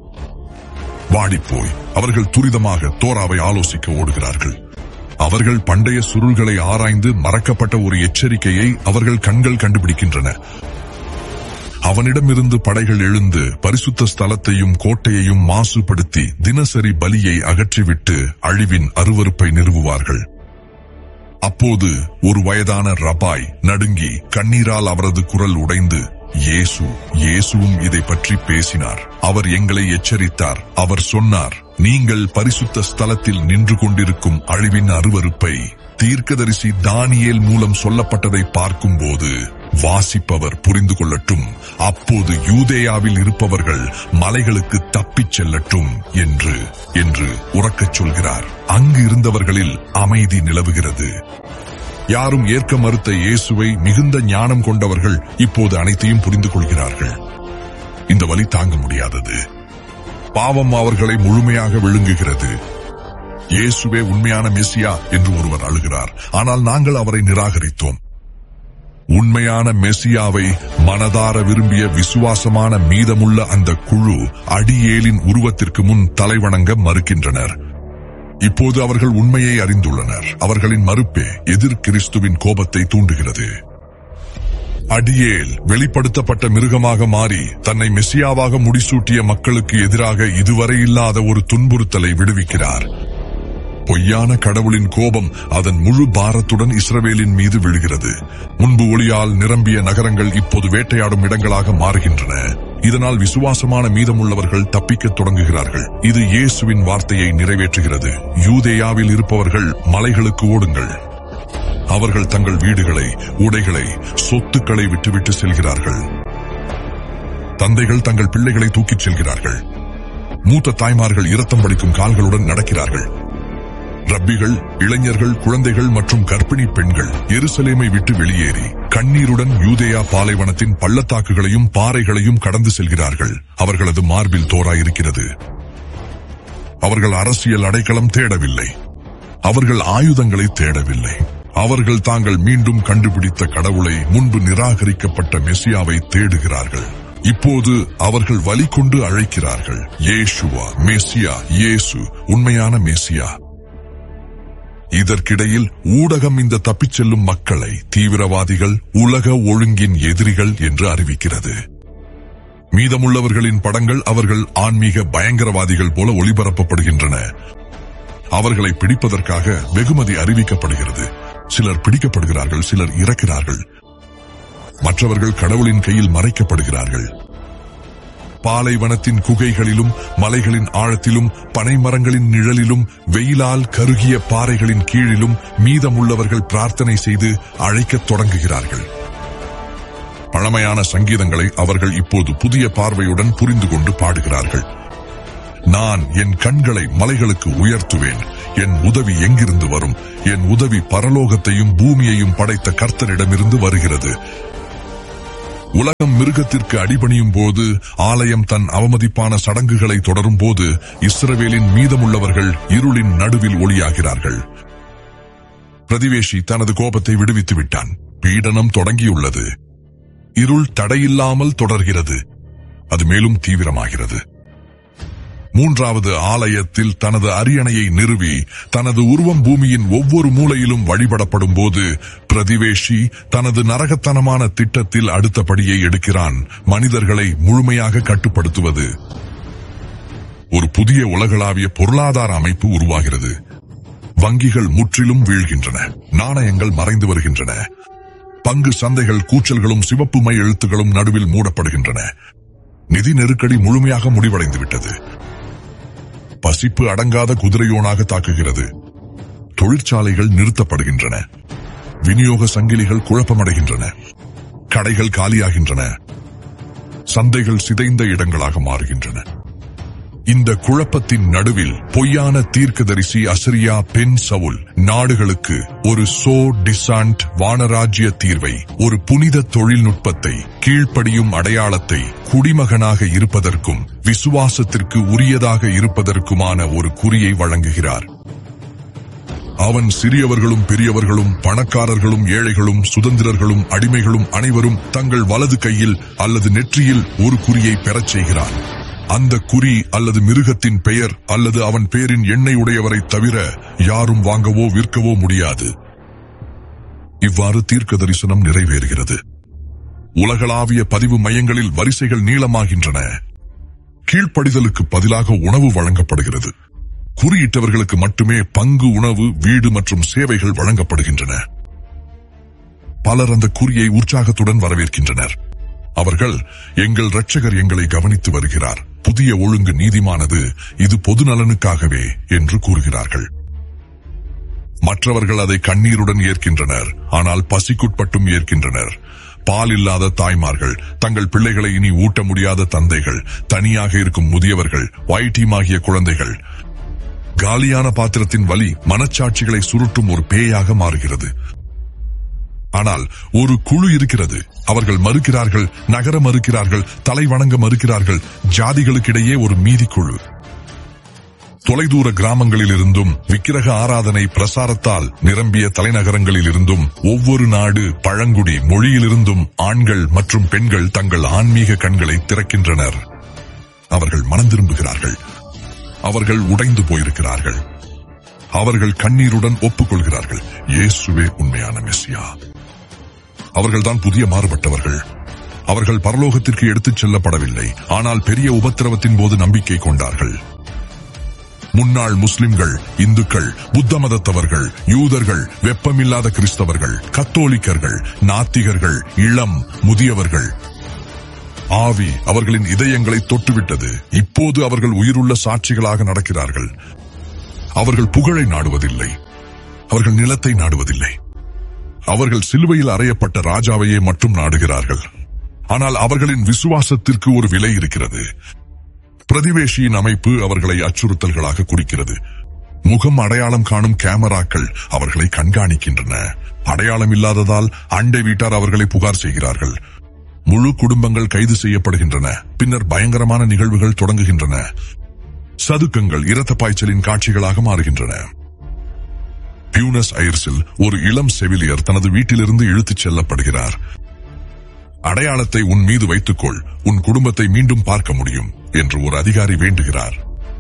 வாடிப்போய் அவர்கள் துரிதமாக தோராவை ஆலோசிக்க ஓடுகிறார்கள். அவர்கள் பண்டைய சுருள்களை ஆராய்ந்து மறக்கப்பட்ட ஒரு எச்சரிக்கையை அவர்கள் கண்கள் கண்டுபிடிக்கின்றன. அவனிடமிருந்து படைகள் எழுந்து பரிசுத்த ஸ்தலத்தையும் கோட்டையையும் மாசுபடுத்தி தினசரி பலியை அகற்றிவிட்டு அழிவின் அருவருப்பை நிறுவுவார்கள். அப்போது ஒரு வயதான ரபாய் நடுங்கி கண்ணீரால் அவரது குரல் உடைந்து, இயேசுவும் இதை பற்றி பேசினார். அவர் எங்களை எச்சரித்தார். அவர் சொன்னார், நீங்கள் பரிசுத்த ஸ்தலத்தில் நின்று கொண்டிருக்கும் அழிவின் அருவருப்பை தீர்க்கதரிசி தானியேல் மூலம் சொல்லப்பட்டதை பார்க்கும்போது வாசிப்பவர் புரிந்து கொள்ளட்டும். அப்போது யூதேயாவில் இருப்பவர்கள் மலைகளுக்கு தப்பிச் செல்லட்டும் என்று உரக்கச் சொல்கிறார். அங்கு இருந்தவர்களில் அமைதி நிலவுகிறது. யாரும் ஏற்க மறுத்த இயேசுவை மிகுந்த ஞானம் கொண்டவர்கள் இப்போது அனைத்தையும் புரிந்து கொள்கிறார்கள். இந்த வலி தாங்க முடியாதது. பாவம் அவர்களை முழுமையாக விழுங்குகிறது. இயேசுவே உண்மையான மெசியா என்று ஒருவர் அழுகிறார். ஆனால் நாங்கள் அவரை நிராகரித்தோம். உண்மையான மெசியாவை மனதார விரும்பிய விசுவாசமான மீதமுள்ள அந்த குழு அடியேலின் உருவத்திற்கு முன் தலைவணங்க மறுக்கின்றனர். இப்போது அவர்கள் உண்மையை அறிந்துள்ளனர். அவர்களின் மறுப்பே எதிர் கிறிஸ்துவின் கோபத்தை தூண்டுகிறது. அடியேல் வெளிப்படுத்தப்பட்ட மிருகமாக மாறி தன்னை மெசியாவாக முடிசூட்டிய மக்களுக்கு எதிராக இதுவரை இல்லாத ஒரு துன்புறுத்தலை விடுவிக்கிறார். பொய்யான கடவுளின் கோபம் அதன் முழு பாரத்துடன் இஸ்ரவேலின் மீது விழுகிறது. முன்பு ஒளியால் நிரம்பிய நகரங்கள் இப்போது வேட்டையாடும் இடங்களாக மாறுகின்றன. இதனால் விசுவாசமான மீதமுள்ளவர்கள் தப்பிக்கத் தொடங்குகிறார்கள். இது இயேசுவின் வார்த்தையை நிறைவேற்றுகிறது. யூதேயாவில் இருப்பவர்கள் மலைகளுக்கு ஓடுங்கள். அவர்கள் தங்கள் வீடுகளை, உடைகளை, சொத்துக்களை விட்டுவிட்டு செல்கிறார்கள். தந்தைகள் தங்கள் பிள்ளைகளை தூக்கிச் செல்கிறார்கள். மூத்த தாய்மார்கள் இரத்தம் வடிக்கும் கால்களுடன் நடக்கிறார்கள். ரப்பிகள், இளைஞர்கள், குழந்தைகள் மற்றும் கர்ப்பிணி பெண்கள் எருசலேமை விட்டு வெளியேறி கண்ணீருடன் யூதேயா பாலைவனத்தின் பள்ளத்தாக்குகளையும் பாறைகளையும் கடந்து செல்கிறார்கள். அவர்களது மார்பில் தோராயிருக்கிறது. அவர்கள் அரசியல் அடைக்கலம் தேடவில்லை. அவர்கள் ஆயுதங்களை தேடவில்லை. அவர்கள் தாங்கள் மீண்டும் கண்டுபிடித்த கடவுளை, முன்பு நிராகரிக்கப்பட்ட மெசியாவை தேடுகிறார்கள். இப்போது அவர்கள் வலி கொண்டு அழைக்கிறார்கள், இயேசுவா, மெசியா, இயேசு உண்மையான மெசியா. இதற்கிடையில் ஊடகம் இந்த தப்பிச் செல்லும் மக்களை தீவிரவாதிகள், உலக ஒழுங்கின் எதிரிகள் என்று அறிவிக்கிறது. மீதமுள்ளவர்களின் படங்கள் அவர்கள் ஆன்மீக பயங்கரவாதிகள் போல ஒளிபரப்பப்படுகின்றன. அவர்களை பிடிப்பதற்காக வெகுமதி அறிவிக்கப்படுகிறது. சிலர் பிடிக்கப்படுகிறார்கள், சிலர் இறக்கிறார்கள், மற்றவர்கள் கடவுளின் கையில் மறைக்கப்படுகிறார்கள். பாலைவனத்தின் குகைகளிலும் மலைகளின் ஆழத்திலும் பனைமரங்களின் நிழலிலும் வெயிலால் கருகிய பாறைகளின் கீழிலும் மீதமுள்ளவர்கள் பிரார்த்தனை செய்து அழைக்கத் தொடங்குகிறார்கள். பழமையான சங்கீதங்களை அவர்கள் இப்போது புதிய பார்வையுடன் புரிந்து கொண்டு பாடுகிறார்கள். நான் என் கண்களை மலைகளுக்கு உயர்த்துவேன். என் உதவி எங்கிருந்து வரும்? என் உதவி பரலோகத்தையும் பூமியையும் படைத்த கர்த்தரிடமிருந்து வருகிறது. உலகம் மிருகத்திற்கு அடிபணியும் போது, ஆலயம் தன் அவமதிப்பான சடங்குகளை தொடரும் போது, இஸ்ரவேலின் மீதமுள்ளவர்கள் இருளின் நடுவில் ஒளியாகிறார்கள். பிரதிவேஷி தனது கோபத்தை விடுவித்து விட்டான். பீடனம் தொடங்கியுள்ளது. இருள் தடையில்லாமல் தொடர்கிறது. அது மேலும் தீவிரமாகிறது. மூன்றாவது ஆலயத்தில் தனது அரியணையை நிறுவி தனது உருவம் பூமியின் ஒவ்வொரு மூலையிலும் வழிபடப்படும் போது பிரதிவேஷி தனது நரகத்தனமான திட்டத்தில் அடுத்த படியை எடுக்கிறான். மனிதர்களை முழுமையாக கட்டுப்படுத்துவது. ஒரு புதிய உலகளாவிய பொருளாதார அமைப்பு உருவாகிறது. வங்கிகள் முற்றிலும் வீழ்கின்றன. நாணயங்கள் மறைந்து வருகின்றன. பங்கு சந்தைகள் கூச்சல்களும் சிவப்பு மை எழுத்துகளும் நடுவில் மூடப்படுகின்றன. நிதி நெருக்கடி முழுமையாக முடிவடைந்துவிட்டது. பசிப்பு அடங்காத குதிரையோனாக தாக்குகிறது. தொழிற்சாலைகள் நிறுத்தப்படுகின்றன. விநியோக சங்கிலிகள் குழப்பமடைகின்றன. கடைகள் காலியாகின்றன. சந்தைகள் சிதைந்த இடங்களாக மாறுகின்றன. இந்த குழப்பத்தின் நடுவில் பொய்யான தீர்க்கதரிசி அசரியா பெண் சவுல் நாடுகளுக்கு ஒரு சோ டிசாண்ட் வானராஜ்ய தீர்வை, ஒரு புனித தொழில்நுட்பத்தை, கீழ்ப்படியும் அடையாளத்தை, குடிமகனாக இருப்பதற்கும் விசுவாசத்திற்கு உரியதாக இருப்பதற்குமான ஒரு குறியை வழங்குகிறார். அவன் சிறியவர்களும் பெரியவர்களும், பணக்காரர்களும் ஏழைகளும், சுதந்திரர்களும் அடிமைகளும் அனைவரும் தங்கள் வலது கையில் அல்லது நெற்றியில் ஒரு குறியை பெறச் செய்கிறான். அந்த குறி அல்லது மிருகத்தின் பெயர் அல்லது அவன் பெயரின் எண்ணெய் உடையவரை தவிர யாரும் வாங்கவோ விற்கவோ முடியாது. இவ்வாறு தீர்க்க தரிசனம் நிறைவேறுகிறது. உலகளாவிய பதிவு மையங்களில் வரிசைகள் நீளமாகின்றன. கீழ்ப்படிதலுக்கு பதிலாக உணவு வழங்கப்படுகிறது. குறியிட்டவர்களுக்கு மட்டுமே பங்கு உணவு, வீடு மற்றும் சேவைகள் வழங்கப்படுகின்றன. பலர் அந்த குறியை உற்சாகத்துடன் வரவேற்கின்றனர். அவர்கள், எங்கள் இரட்சகர் எங்களை கவனித்து வருகிறார், புதிய ஒழுங்கு நீதிமானது, இது பொது நலனுக்காகவே என்று கூறுகிறார்கள். மற்றவர்கள் அதை கண்ணீருடன் ஏற்கின்றனர், ஆனால் பசிக்குட்பட்டும் ஏற்கின்றனர். பால் இல்லாத தாய்மார்கள், தங்கள் பிள்ளைகளை இனி ஊட்ட முடியாத தந்தைகள், தனியாக இருக்கும் முதியவர்கள், வயிற்றீமாகிய குழந்தைகள். காலியான பாத்திரத்தின் வலி மனச்சாட்சிகளை சுருட்டும் ஒரு பேயாக மாறுகிறது. ஆனால் ஒரு குழு இருக்கிறது. அவர்கள் மறுக்கிறார்கள், நகர மறுக்கிறார்கள், தலை வணங்க மறுக்கிறார்கள். ஜாதிகளுக்கிடையே ஒரு மீதி குழு. தொலைதூர கிராமங்களில் இருந்தும் விக்கிரக ஆராதனை பிரசாரத்தால் நிரம்பிய தலைநகரங்களில் இருந்தும் ஒவ்வொரு நாடு, பழங்குடி, மொழியிலிருந்தும் ஆண்கள் மற்றும் பெண்கள் தங்கள் ஆன்மீக கண்களை திறக்கின்றனர். அவர்கள் மனம் திரும்புகிறார்கள். அவர்கள் உடைந்து போயிருக்கிறார்கள். அவர்கள் கண்ணீருடன் ஒப்புக்கொள்கிறார்கள், இயேசுவே உண்மையான மெசியா. அவர்கள்தான் புதிய மாறுபட்டவர்கள். அவர்கள் பரலோகத்திற்கு எடுத்துச் செல்லப்படவில்லை, ஆனால் பெரிய உபத்திரவத்தின் போது நம்பிக்கை கொண்டார்கள். முன்னாள் முஸ்லிம்கள், இந்துக்கள், புத்த மதத்தவர்கள், யூதர்கள், வெப்பமில்லாத கிறிஸ்தவர்கள், கத்தோலிக்கர்கள், நாத்திகர்கள், இளம், முதியவர்கள். ஆவி அவர்களின் இதயங்களை தொட்டுவிட்டது. இப்போது அவர்கள் உயிருள்ள சாட்சிகளாக நடக்கிறார்கள். அவர்கள் புகழை நாடுவதில்லை. அவர்கள் நிலத்தை நாடுவதில்லை. அவர்கள் சிலுவையில் அறையப்பட்ட ராஜாவையே மட்டும் நாடுகிறார்கள். ஆனால் அவர்களின் விசுவாசத்திற்கு ஒரு விலை இருக்கிறது. பிரதிவேஷியின் அமைப்பு அவர்களை அச்சுறுத்தல்களாக குறிக்கிறது. முகம் அடையாளம் காணும் கேமராக்கள் அவர்களை கண்காணிக்கின்றன. அடையாளம் இல்லாததால் அண்டை வீட்டார் அவர்களை புகார் செய்கிறார்கள். முழு குடும்பங்கள் கைது செய்யப்படுகின்றன. பின்னர் பயங்கரமான நிகழ்வுகள் தொடங்குகின்றன. சதுக்கங்கள் இரத்த பாய்ச்சலின் காட்சிகளாக மாறுகின்றன. பியூனஸ் ஐர்ஸில் ஒரு இளம் செவிலியர் தனது வீட்டிலிருந்து இழுத்துச் செல்லப்படுகிறார். அடையாளத்தை உன் மீது வைத்துக்கொள், உன் குடும்பத்தை மீண்டும் பார்க்க முடியும் என்று ஒரு அதிகாரி வேண்டுகிறார்.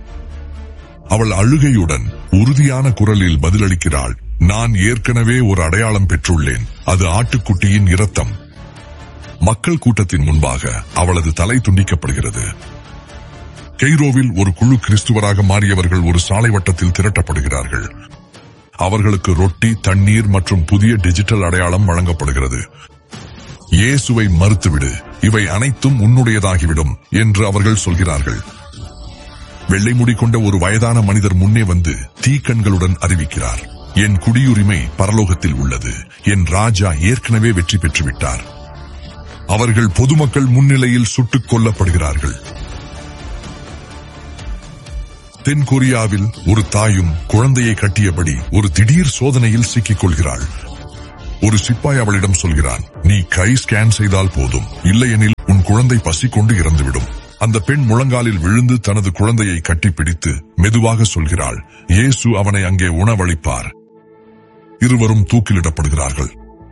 அவள் அழுகையுடன் உறுதியான குரலில் பதிலளிக்கிறாள், நான் ஏற்கனவே ஒரு அடையாளம் பெற்றுள்ளேன், அது ஆட்டுக்குட்டியின் இரத்தம். மக்கள் கூட்டத்தின் முன்பாக அவளது தலை துண்டிக்கப்படுகிறது. கெய்ரோவில் ஒரு குழு கிறிஸ்துவராக மாறியவர்கள் ஒரு சாலை வட்டத்தில் திரட்டப்படுகிறார்கள். அவர்களுக்கு ரொட்டி, தண்ணீர் மற்றும் புதிய டிஜிட்டல் அடையாளம் வழங்கப்படுகிறது. இயேசுவை மறுத்துவிடு, இவை அனைத்தும் உன்னுடையதாகிவிடும் என்று அவர்கள் சொல்கிறார்கள். வெள்ளை முடி கொண்ட ஒரு வயதான மனிதர் முன்னே வந்து தீக்கண்களுடன் அறிவிக்கிறார், என் குடியுரிமை பரலோகத்தில் உள்ளது, என் ராஜா ஏற்கனவே வெற்றி பெற்றுவிட்டார். அவர்கள் பொதுமக்கள் முன்னிலையில் சுட்டுக் கொல்லப்படுகிறார்கள். தென் கொரியாவில் ஒரு தாயும் குழந்தையை கட்டியபடி ஒரு திடீர் சோதனையில் சிக்கிக் கொள்கிறாள். ஒரு சிப்பாய் அவளிடம் சொல்கிறான், நீ கை ஸ்கேன் செய்தால் போதும், இல்லையெனில் உன் குழந்தை பசி கொண்டு இறந்துவிடும். அந்த பெண் முழங்காலில் விழுந்து தனது குழந்தையை கட்டிப்பிடித்து மெதுவாக சொல்கிறாள், இயேசு அவனை அங்கே உணவளிப்பார். இருவரும் தூக்கிலிடப்படுகிறார்கள்.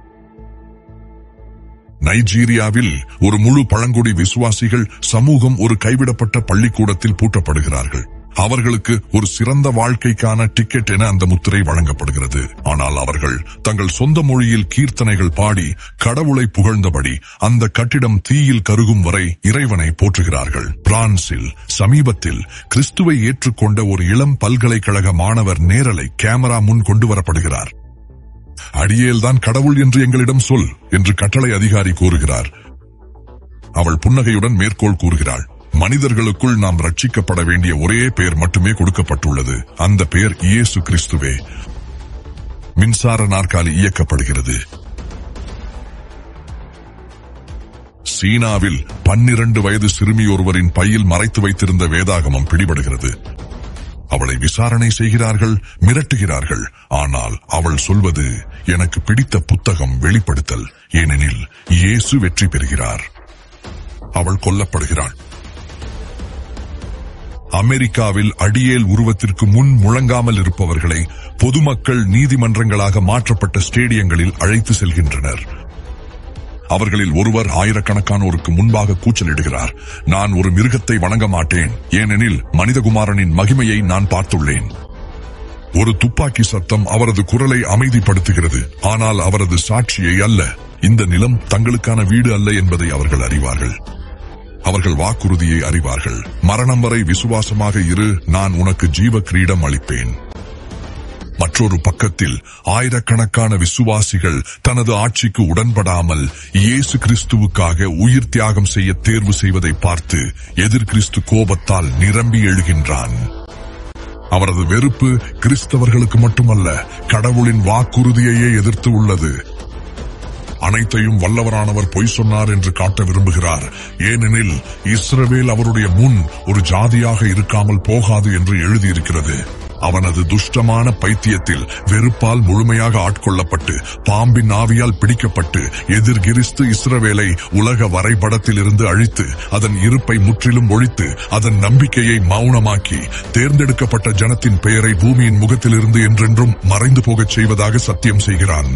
நைஜீரியாவில் ஒரு முழு பழங்குடி விசுவாசிகள் சமூகம் ஒரு கைவிடப்பட்ட பள்ளிக்கூடத்தில் பூட்டப்படுகிறார்கள். அவர்களுக்கு ஒரு சிறந்த வாழ்க்கைக்கான டிக்கெட் என அந்த முத்திரை வழங்கப்படுகிறது. ஆனால் அவர்கள் தங்கள் சொந்த மொழியில் கீர்த்தனைகள் பாடி கடவுளை புகழ்ந்தபடி அந்த கட்டிடம் தீயில் கருகும் வரை இறைவனை போற்றுகிறார்கள். பிரான்சில் சமீபத்தில் கிறிஸ்துவை ஏற்றுக்கொண்ட ஒரு இளம் பல்கலைக்கழக மாணவர் நேரலை கேமரா முன் கொண்டு வரப்படுகிறார். அடியேல் தான் கடவுள் என்று எங்களிடம் சொல் என்று கட்டளை அதிகாரி கூறுகிறார். அவள் புன்னகையுடன் மேற்கோள் கூறுகிறாள், மனிதர்களுக்குள் நாம் ரட்சிக்கப்பட வேண்டிய ஒரே பெயர் மட்டுமே கொடுக்கப்பட்டுள்ளது, அந்த பெயர் இயேசு கிறிஸ்துவே. மின்சார நாற்காலி இயக்கப்படுகிறது. சீனாவில் 12 வயது சிறுமி ஒருவரின் பையில் மறைத்து வைத்திருந்த வேதாகமம் பிடிபடுகிறது. அவளை விசாரணை செய்கிறார்கள், மிரட்டுகிறார்கள். ஆனால் அவள் சொல்வது, எனக்கு பிடித்த புத்தகம் வெளிப்படுத்தல், ஏனெனில் இயேசு வெற்றி பெறுகிறார். அவள் கொல்லப்படுகிறாள். அமெரிக்காவில் அடியேல் உருவத்திற்கு முன் முழங்காமல் இருப்பவர்களை பொதுமக்கள் நீதிமன்றங்களாக மாற்றப்பட்ட ஸ்டேடியங்களில் அழைத்து செல்கின்றனர். அவர்களில் ஒருவர் ஆயிரக்கணக்கானோருக்கு முன்பாக கூச்சலிடுகிறார், நான் ஒரு மிருகத்தை வணங்க மாட்டேன், ஏனெனில் மனிதகுமாரனின் மகிமையை நான் பார்த்துள்ளேன். ஒரு துப்பாக்கி சத்தம் அவரது குரலை அமைதிப்படுத்துகிறது. ஆனால் அவரது சாட்சியை அல்ல. இந்த நிலம் தங்களுக்கான வீடு அல்ல என்பதை அவர்கள் அறிவார்கள். அவர்கள் வாக்குறுதியை அறிவார்கள். மரணம் வரை விசுவாசமாக இரு, நான் உனக்கு ஜீவ கிரீடம் அளிப்பேன். மற்றொரு பக்கத்தில் ஆயிரக்கணக்கான விசுவாசிகள் தனது ஆட்சிக்கு உடன்படாமல் இயேசு கிறிஸ்துவுக்காக உயிர் தியாகம் செய்ய தேர்வு செய்வதை பார்த்து எதிர் கிறிஸ்து கோபத்தால் நிரம்பி எழுகின்றான். அவரது வெறுப்பு கிறிஸ்தவர்களுக்கு மட்டுமல்ல, கடவுளின் வாக்குறுதியையே எதிர்த்து உள்ளது. அனைத்தையும் வல்லவரானவர் பொய் சொன்னார் என்று காட்ட விரும்புகிறார். ஏனெனில் இஸ்ரவேல் அவருடைய முன் ஒரு ஜாதியாக இருக்காமல் போகாது என்று எழுதியிருக்கிறது. அவனது துஷ்டமான பைத்தியத்தில் வெறுப்பால் முழுமையாக ஆட்கொள்ளப்பட்டு பாம்பின் ஆவியால் பிடிக்கப்பட்டு எதிர் கிறிஸ்து இஸ்ரவேலை உலக வரைபடத்தில் இருந்து அழித்து அதன் இருப்பை முற்றிலும் ஒழித்து அதன் நம்பிக்கையை மௌனமாக்கி தேர்ந்தெடுக்கப்பட்ட ஜனத்தின் பெயரை பூமியின் முகத்திலிருந்து என்றென்றும் மறைந்து போகச் செய்வதாக சத்தியம் செய்கிறான்.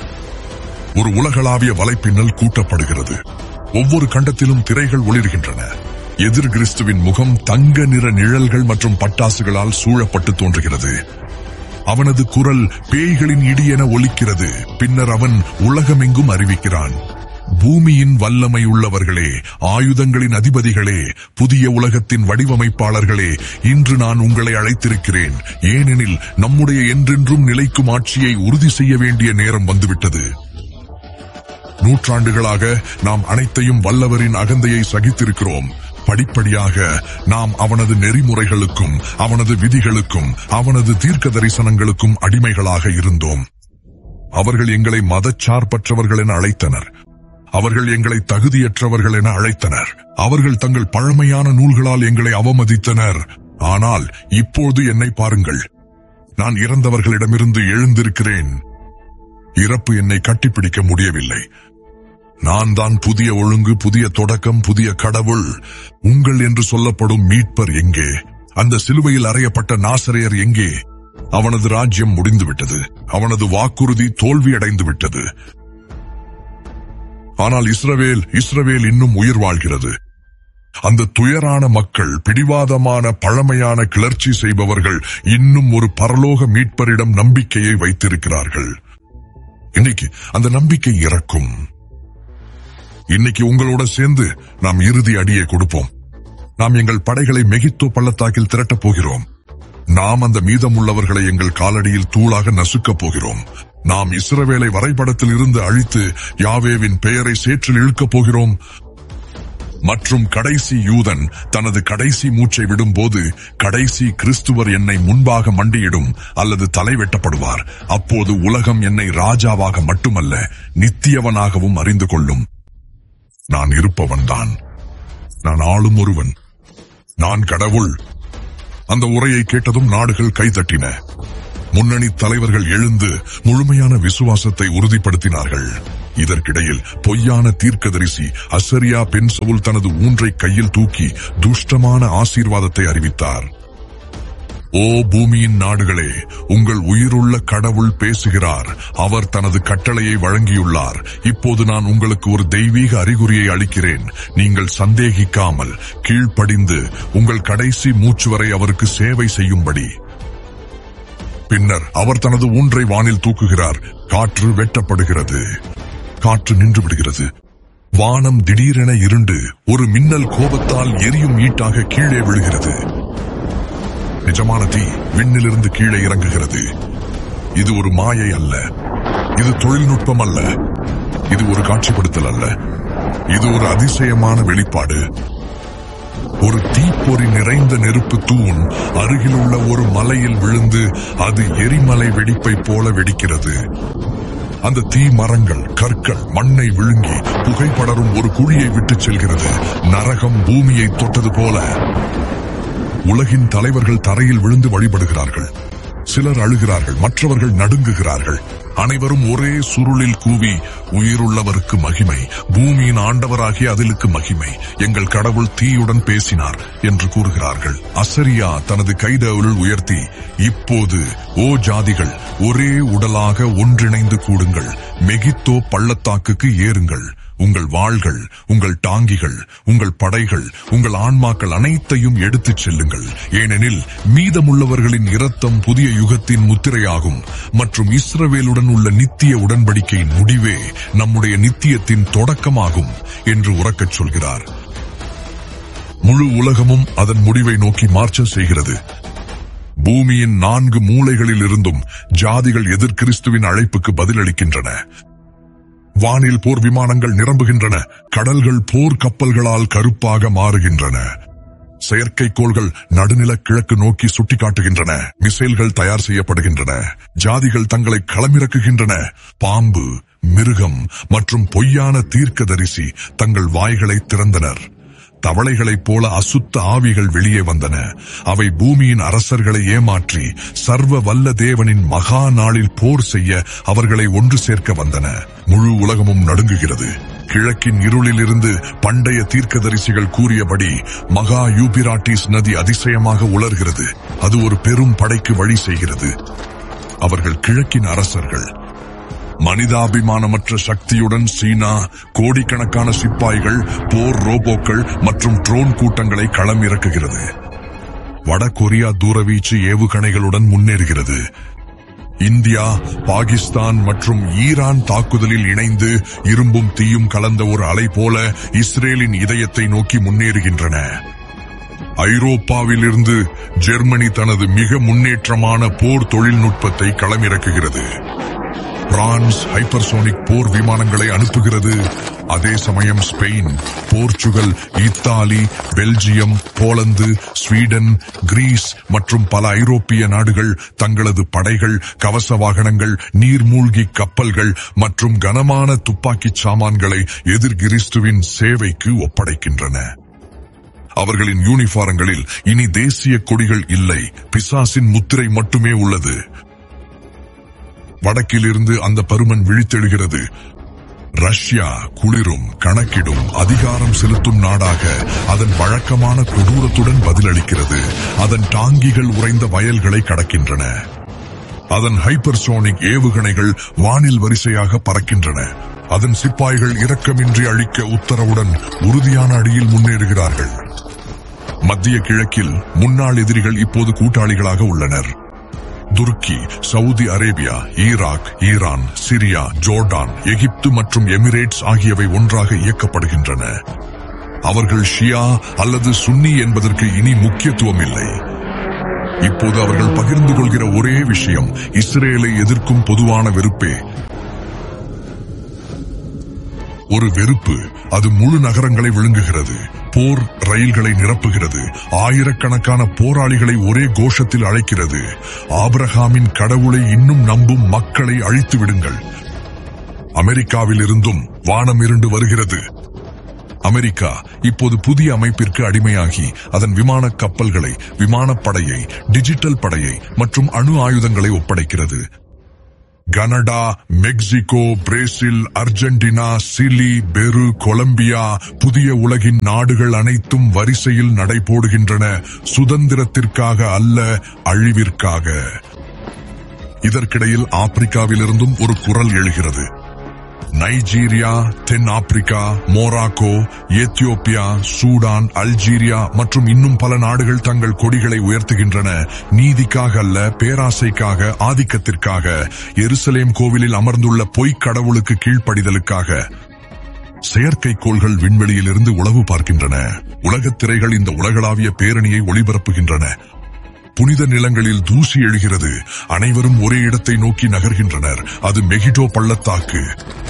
ஒரு உலகளாவிய வலைப்பின்னல் கூட்டப்படுகிறது. ஒவ்வொரு கண்டத்திலும் திரைகள் ஒளிர்கின்றன. எதிர் கிறிஸ்துவின் முகம் தங்க நிற நிழல்கள் மற்றும் பட்டாசுகளால் சூழப்பட்டு தோன்றுகிறது. அவனது குரல் பேய்களின் இடி என ஒலிக்கிறது. பின்னர் அவன் உலகமெங்கும் அறிவிக்கிறான், பூமியின் வல்லமை உள்ளவர்களே, ஆயுதங்களின் அதிபதிகளே, புதிய உலகத்தின் வடிவமைப்பாளர்களே, இன்று நான் உங்களை அழைத்திருக்கிறேன். ஏனெனில் நம்முடைய என்றென்றும் நிலைக்கும் ஆட்சியை உறுதி செய்ய வேண்டிய நேரம் வந்துவிட்டது. நூற்றாண்டுகளாக நாம் அனைத்தையும் வல்லவரின் அகந்தையை சகித்திருக்கிறோம். படிப்படியாக நாம் அவனது நெறிமுறைகளுக்கும் அவனது விதிகளுக்கும் அவனது தீர்க்க தரிசனங்களுக்கும் அடிமைகளாக இருந்தோம். அவர்கள் எங்களை மதச்சார்பற்றவர்கள் என அழைத்தனர். அவர்கள் எங்களை தகுதியற்றவர்கள் என அழைத்தனர். அவர்கள் தங்கள் பழமையான நூல்களால் எங்களை அவமதித்தனர். ஆனால் இப்போது என்னை பாருங்கள், நான் இறந்தவர்களிடமிருந்து எழுந்திருக்கிறேன். இறப்பு என்னை கட்டிப்பிடிக்க முடியவில்லை. நான் தான் புதிய ஒழுங்கு, புதிய தொடக்கம், புதிய கடவுள். உங்கள் என்று சொல்லப்படும் மீட்பர் எங்கே? அந்த சிலுவையில் அறையப்பட்ட நாசரேயர் எங்கே? அவனது ராஜ்யம் முடிந்துவிட்டது. அவனது வாக்குறுதி தோல்வியடைந்து விட்டது. ஆனால் இஸ்ரவேல் இன்னும் உயிர் வாழ்கிறது. அந்த துயரான மக்கள், பிடிவாதமான பழமையான கிளர்ச்சி செய்பவர்கள் இன்னும் ஒரு பரலோக மீட்பரிடம் நம்பிக்கையை வைத்திருக்கிறார்கள். இன்னைக்கு அந்த நம்பிக்கை இறக்கும். இன்னைக்கு உங்களோட சேர்ந்து நாம் இறுதி அடியை கொடுப்போம். நாம் எங்கள் படைகளை மெகித்தோ பள்ளத்தாக்கில் திரட்டப் போகிறோம். நாம் அந்த மீதமுள்ளவர்களை எங்கள் காலடியில் தூளாக நசுக்கப் போகிறோம். நாம் இஸ்ரவேலை வரைபடத்தில் இருந்து அழித்து யாவேவின் பெயரை சேற்றில் இழுக்கப் போகிறோம். மற்றும் கடைசி யூதன் தனது கடைசி மூச்சை விடும்போது கடைசி கிறிஸ்துவர் என்னை முன்பாக மண்டியிடும் அல்லது தலை வெட்டப்படுவார். அப்போது உலகம் என்னை ராஜாவாக மட்டுமல்ல நித்தியவனாகவும் அறிந்து கொள்ளும். நான் இருப்பவன்தான். நான் ஆளும் ஒருவன். நான் கடவுள். அந்த உரையை கேட்டதும் நாடுகள் கைதட்டின. முன்னணி தலைவர்கள் எழுந்து முழுமையான விசுவாசத்தை உறுதிப்படுத்தினார்கள். இதற்கிடையில் பொய்யான தீர்க்கதரிசி அசரியா பெண் சவுல் தனது ஊன்றை கையில் தூக்கி துஷ்டமான ஆசீர்வாதத்தை அறிவித்தார். ஓ பூமியின் நாடுகளே, உங்கள் உயிருள்ள கடவுள் பேசுகிறார். அவர் தனது கட்டளையை வழங்கியுள்ளார். இப்போது நான் உங்களுக்கு ஒரு தெய்வீக அறிகுறியை அளிக்கிறேன். நீங்கள் சந்தேகிக்காமல் கீழ்ப்படிந்து உங்கள் கடைசி மூச்சு வரை அவருக்கு சேவை செய்யும்படி. பின்னர் அவர் தனது ஊன்றை வானில் தூக்குகிறார். காற்று வெட்டப்படுகிறது. காற்று நின்று விடுகிறது. வானம் திடீரென இருண்டு ஒரு மின்னல் கோபத்தால் எரியும் ஈட்டாக கீழே விழுகிறது. நிஜமான தீ விண்ணிலிருந்து கீழே இறங்குகிறது. இது ஒரு மாயை அல்ல. இது தொழில்நுட்பம் அல்ல. இது ஒரு காட்சிப்படுத்தல் அல்ல. இது ஒரு அதிசயமான வெளிப்பாடு. ஒரு தீப்பொறி நிறைந்த நெருப்பு தூண் அருகிலுள்ள ஒரு மலையில் விழுந்து அது எரிமலை வெடிப்பை போல வெடிக்கிறது. அந்த தீ மரங்கள், கற்கள், மண்ணை விழுங்கி புகைப்படரும் ஒரு குழியை விட்டுச் செல்கிறது. நரகம் பூமியை தொட்டது போல. உலகின் தலைவர்கள் தரையில் விழுந்து வழிபடுகிறார்கள். சிலர் அழுகிறார்கள், மற்றவர்கள் நடுங்குகிறார்கள். அனைவரும் ஒரே சுருளில் கூவி, உயிருள்ளவருக்கு மகிமை, பூமியின் ஆண்டவராகிய அதிலுக்கு மகிமை, எங்கள் கடவுள் தீயுடன் பேசினார் என்று கூறுகிறார்கள். அசரியா தனது கைதவுள் உயர்த்தி, இப்போது ஓ ஜாதிகள், ஒரே உடலாக ஒன்றிணைந்து கூடுங்கள். மெகித்தோ பள்ளத்தாக்குக்கு ஏறுங்கள். உங்கள் வாள்கள், உங்கள் டாங்கிகள், உங்கள் படைகள், உங்கள் ஆன்மாக்கள் அனைத்தையும் எடுத்துச் செல்லுங்கள். ஏனெனில் மீதமுள்ளவர்களின் இரத்தம் புதிய யுகத்தின் முத்திரையாகும் மற்றும் இஸ்ரவேலுடன் உள்ள நித்திய உடன்படிக்கையின் முடிவே நம்முடைய நித்தியத்தின் தொடக்கமாகும் என்று உரக்கச் சொல்கிறார். முழு உலகமும் அதன் முடிவை நோக்கி மார்ச்ச செய்கிறது. பூமியின் 4 மூலைகளில் இருந்தும் ஜாதிகள் எதிர் கிறிஸ்துவின் அழைப்புக்கு பதிலளிக்கின்றன. வானில் போர் விமானங்கள் நிரம்புகின்றன. கடல்கள் போர் கப்பல்களால் கருப்பாக மாறுகின்றன. செயற்கைக்கோள்கள் நடுநில கிழக்கு நோக்கி சுட்டிக்காட்டுகின்றன. மிசைல்கள் தயார் செய்யப்படுகின்றன. ஜாதிகள் தங்களை களமிறக்குகின்றன. பாம்பு, மிருகம் மற்றும் பொய்யான தீர்க்கதரிசி தங்கள் வாய்களை திறந்தனர். தவளைகளைப் போல அசுத்த ஆவிகள் வெளியே வந்தன. அவை பூமியின் அரசர்களை ஏமாற்றி சர்வ வல்ல தேவனின் மகா நாளில் போர் செய்ய அவர்களை ஒன்று சேர்க்க வந்தன. முழு உலகமும் நடுங்குகிறது. கிழக்கின் இருளில் இருந்து பண்டைய தீர்க்கதரிசிகள் கூறியபடி மகா யூபிராட்டிஸ் நதி அதிசயமாக உலர்கிறது. அது ஒரு பெரும் படைக்கு வழி செய்கிறது. அவர்கள் கிழக்கின் அரசர்கள். மனிதாபிமானமற்ற சக்தியுடன் சீனா கோடிக்கணக்கான சிப்பாய்கள், போர் ரோபோக்கள் மற்றும் ட்ரோன் கூட்டங்களை களம் இறக்குகிறது. வட கொரியா தூரவீச்சு ஏவுகணைகளுடன் முன்னேறுகிறது. இந்தியா, பாகிஸ்தான் மற்றும் ஈரான் தாக்குதலில் இணைந்து இரும்பும் தீயும் கலந்த ஒரு அலை போல இஸ்ரேலின் இதயத்தை நோக்கி முன்னேறுகின்றன. ஐரோப்பாவிலிருந்து ஜெர்மனி தனது மிக முன்னேற்றமான போர் தொழில்நுட்பத்தை களமிறக்குகிறது. பிரான்ஸ் ஹைப்பர்சோனிக் போர் விமானங்களை அனுப்புகிறது. அதே சமயம் Spain, Portugal, Italy, Belgium, Poland, Sweden, Greece மற்றும் பல ஐரோப்பிய நாடுகள் தங்களது படைகள், கவச வாகனங்கள், நீர்மூழ்கி கப்பல்கள் மற்றும் கனமான துப்பாக்கிச் சாமான்களை எதிர் கிறிஸ்துவின் சேவைக்கு ஒப்படைக்கின்றன. அவர்களின் யூனிஃபார்ம்களில் இனி தேசிய கொடிகள் இல்லை, பிசாசின் முத்திரை மட்டுமே உள்ளது. வடக்கிலிருந்து அந்த பருமன் விழித்தெழுகிறது. ரஷ்யா குளிரும், கணக்கிடும், அதிகாரம் செலுத்தும் நாடாக அதன் வழக்கமான கொடூரத்துடன் பதிலளிக்கிறது. அதன் டாங்கிகள் உறைந்த வயல்களை கடக்கின்றன. அதன் ஹைப்பர்சோனிக் ஏவுகணைகள் வானில் வரிசையாக பறக்கின்றன. அதன் சிப்பாய்கள் இரக்கமின்றி அழிக்க உத்தரவுடன் உறுதியான அடியில் துருக்கி, Saudi Arabia, Iraq, Iran, Syria, Jordan, எகிப்து மற்றும் எமிரேட்ஸ் ஆகியவை ஒன்றாக இயக்கப்படுகின்றன. அவர்கள் ஷியா அல்லது சுன்னி என்பதற்கு இனி முக்கியத்துவம் இல்லை. இப்போது அவர்கள் பகிர்ந்து கொள்கிற ஒரே விஷயம் இஸ்ரேலை எதிர்க்கும் பொதுவான வெறுப்பே. ஒரு வெறுப்பு, அது முழு நகரங்களை விழுங்குகிறது, போர் ரயில்களை நிரப்புகிறது, ஆயிரக்கணக்கான போராளிகளை ஒரே கோஷத்தில் அழைக்கிறது. ஆபிரகாமின் கடவுளை இன்னும் நம்பும் மக்களை அழித்து விடுங்கள். அமெரிக்காவில் இருந்தும் வானம் இருண்டு வருகிறது. அமெரிக்கா இப்போது புதிய அமைப்பிற்கு அடிமையாகி அதன் விமான கப்பல்களை, விமானப்படையை, டிஜிட்டல் படையை மற்றும் அணு ஆயுதங்களை ஒப்படைக்கிறது. Canada, Mexico, Brazil, Argentina, Chile, பெரு, கொலம்பியா, புதிய உலகின் நாடுகள் அனைத்தும் வரிசையில் நடைபோடுகின்றன, சுதந்திரத்திற்காக அல்ல, அழிவிற்காக. இதற்கிடையில் ஆப்பிரிக்காவிலிருந்தும் ஒரு குரல் எழுகிறது. நைஜீரியா, தென் Africa, Morocco, Ethiopia, Sudan, Algeria மற்றும் இன்னும் பல நாடுகள் தங்கள் கொடிகளை உயர்த்துகின்றன. நீதிக்காக அல்ல, பேராசைக்காக, ஆதிக்கத்திற்காக, எருசலேம் கோவிலில் அமர்ந்துள்ள பொய்க் கடவுளுக்கு கீழ்ப்படிதலுக்காக. செயற்கைக்கோள்கள் விண்வெளியில் இருந்து உளவு பார்க்கின்றன. உலகத் திரைகள் இந்த உலகளாவிய பேரணியை ஒளிபரப்புகின்றன. புனித நிலங்களில் தூசி எழுகிறது. அனைவரும் ஒரே இடத்தை நோக்கி நகர்கின்றனர். அது மெகிடோ பள்ளத்தாக்கு.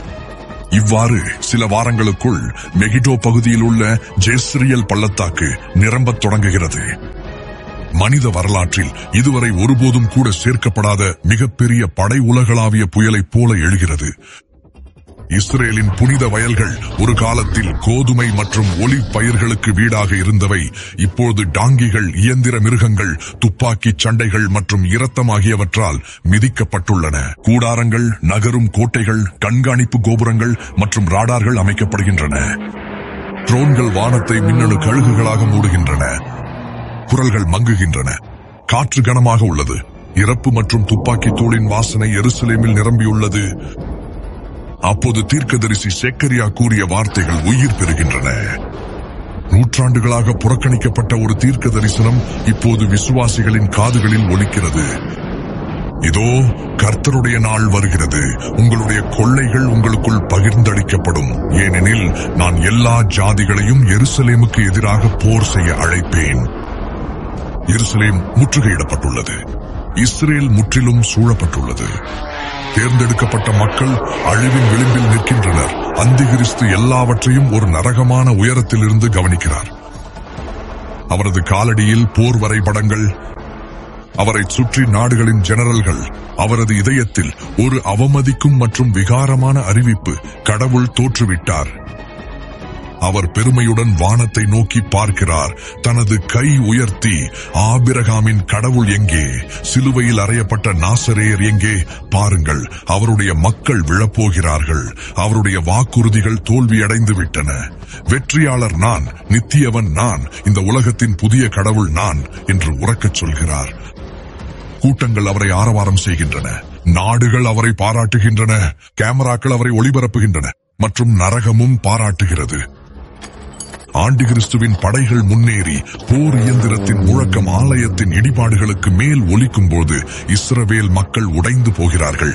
இவ்வாறு சில வாரங்களுக்குள் மெகிடோ பகுதியில் உள்ள ஜெஸ்ரியல் பள்ளத்தாக்கு நிரம்பத் தொடங்குகிறது. மனித வரலாற்றில் இதுவரை ஒருபோதும் கூட சேர்க்கப்படாத மிகப்பெரிய படை உலகளாவிய புயலைப் போல எழுகிறது. இஸ்ரேலின் புனித வயல்கள் ஒரு காலத்தில் கோதுமை மற்றும் ஒலிவ் பயிர்களுக்கு வீடாக இருந்தவை இப்போது டாங்கிகள், இயந்திர மிருகங்கள், துப்பாக்கிச் சண்டைகள் மற்றும் இரத்தம் ஆகியவற்றால் மிதிக்கப்பட்டுள்ளன. கூடாரங்கள், நகரும் கோட்டைகள், கண்காணிப்பு கோபுரங்கள் மற்றும் ராடார்கள் அமைக்கப்படுகின்றன. ட்ரோன்கள் வானத்தை மின்னணு கழுகுகளாக மூடுகின்றன. குரல்கள் மங்குகின்றன. காற்று கனமாக உள்ளது. இறப்பு மற்றும் துப்பாக்கி தூளின் வாசனை எருசலேமில் நிரம்பியுள்ளது. அப்போது தீர்க்கதரிசி செக்கரியா கூறிய வார்த்தைகள் உயிர் பெறுகின்றன. நூற்றாண்டுகளாக புறக்கணிக்கப்பட்ட ஒரு தீர்க்க தரிசனம் இப்போது விசுவாசிகளின் காதுகளில் ஒலிக்கிறது. இதோ கர்த்தருடைய நாள் வருகிறது. உங்களுடைய கொள்ளைகள் உங்களுக்குள் பகிர்ந்தளிக்கப்படும். ஏனெனில் நான் எல்லா ஜாதிகளையும் எருசலேமுக்கு எதிராக போர் செய்ய அழைப்பேன். எருசலேம் முற்றுகையிடப்பட்டுள்ளது. இஸ்ரேல் முற்றிலும் சூழப்பட்டுள்ளது. தேர்ந்தெடுக்கப்பட்ட மக்கள் அழிவின் விளிம்பில் நிற்கின்றனர். அந்திகிறிஸ்து எல்லாவற்றையும் ஒரு நரகமான உயரத்திலிருந்து கவனிக்கிறார். அவரது காலடியில் போர் வரைபடங்கள், அவரை சுற்றி நாடுகளின் ஜெனரல்கள். அவரது இதயத்தில் ஒரு அவமதிக்கும் மற்றும் விகாரமான அறிவிப்பு: கடவுள் தோற்றுவிட்டார். அவர் பெருமையுடன் வானத்தை நோக்கி பார்க்கிறார். தனது கை உயர்த்தி, ஆபிரகாமின் கடவுள் எங்கே? சிலுவையில் அறையப்பட்ட நாசரேயர் எங்கே? பாருங்கள், அவருடைய மக்கள் விழப்போகிறார்கள். அவருடைய வாக்குறுதிகள் தோல்வியடைந்து விட்டன. வெற்றியாளர் நான், நித்தியவன் நான், இந்த உலகத்தின் புதிய கடவுள் நான் என்று உரக்கச் சொல்கிறார். கூட்டங்கள் அவரை ஆரவாரம் செய்கின்றன. நாடுகள் அவரை பாராட்டுகின்றன. கேமராக்கள் அவரை ஒளிபரப்புகின்றன. மற்றும் நரகமும் பாராட்டுகிறது. ஆண்டிகிறிஸ்துவின் படைகள் முன்னேறி போர் இயந்திரத்தின் முழக்கம் ஆலயத்தின் இடிபாடுகளுக்கு மேல் ஒலிக்கும் போது இஸ்ரவேல் மக்கள் உடைந்து போகிறார்கள்.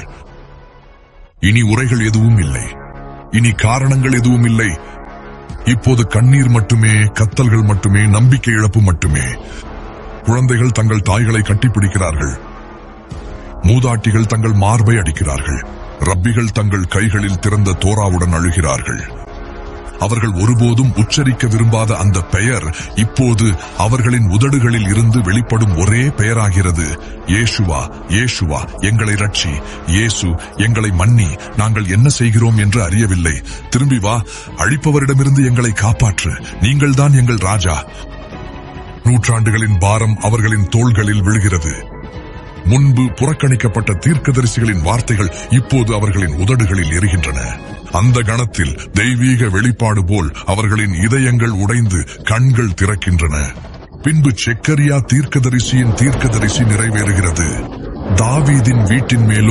இனி உரைகள் எதுவும் இல்லை. இனி காரணங்கள் எதுவும் இல்லை. இப்போது கண்ணீர் மட்டுமே, கத்தல்கள் மட்டுமே, நம்பிக்கை இழப்பு மட்டுமே. குழந்தைகள் தங்கள் தாய்களை கட்டிப்பிடிக்கிறார்கள். மூதாட்டிகள் தங்கள் மார்பை அடிக்கிறார்கள். ரப்பிகள் தங்கள் கைகளில் திறந்த தோராவுடன் அழுகிறார்கள். அவர்கள் ஒருபோதும் உச்சரிக்க விரும்பாத அந்த பெயர் இப்போது அவர்களின் உதடுகளில் இருந்து வெளிப்படும் ஒரே பெயராகிறது. இயேசுவா, இயேசுவா, எங்களை ரட்சி. இயேசு, எங்களை மன்னி. நாங்கள் என்ன செய்கிறோம் என்று அறியவில்லை. திரும்பி வா, அழிப்பவரிடமிருந்து எங்களை காப்பாற்று. நீங்கள்தான் எங்கள் ராஜா. நூற்றாண்டுகளின் பாரம் அவர்களின் தோள்களில் விழுகிறது. முன்பு புறக்கணிக்கப்பட்ட தீர்க்கதரிசிகளின் வார்த்தைகள் இப்போது அவர்களின் உதடுகளில் எரிகின்றன. அந்த கணத்தில் தெய்வீக வெளிப்பாடு போல் அவர்களின் இதயங்கள் உடைந்து கண்கள் திறக்கின்றன. பின்பு செக்கரியா தீர்க்கதரிசியின் தீர்க்கதரிசி நிறைவேறுகிறது. தாவீதின் வீட்டின் மேலும்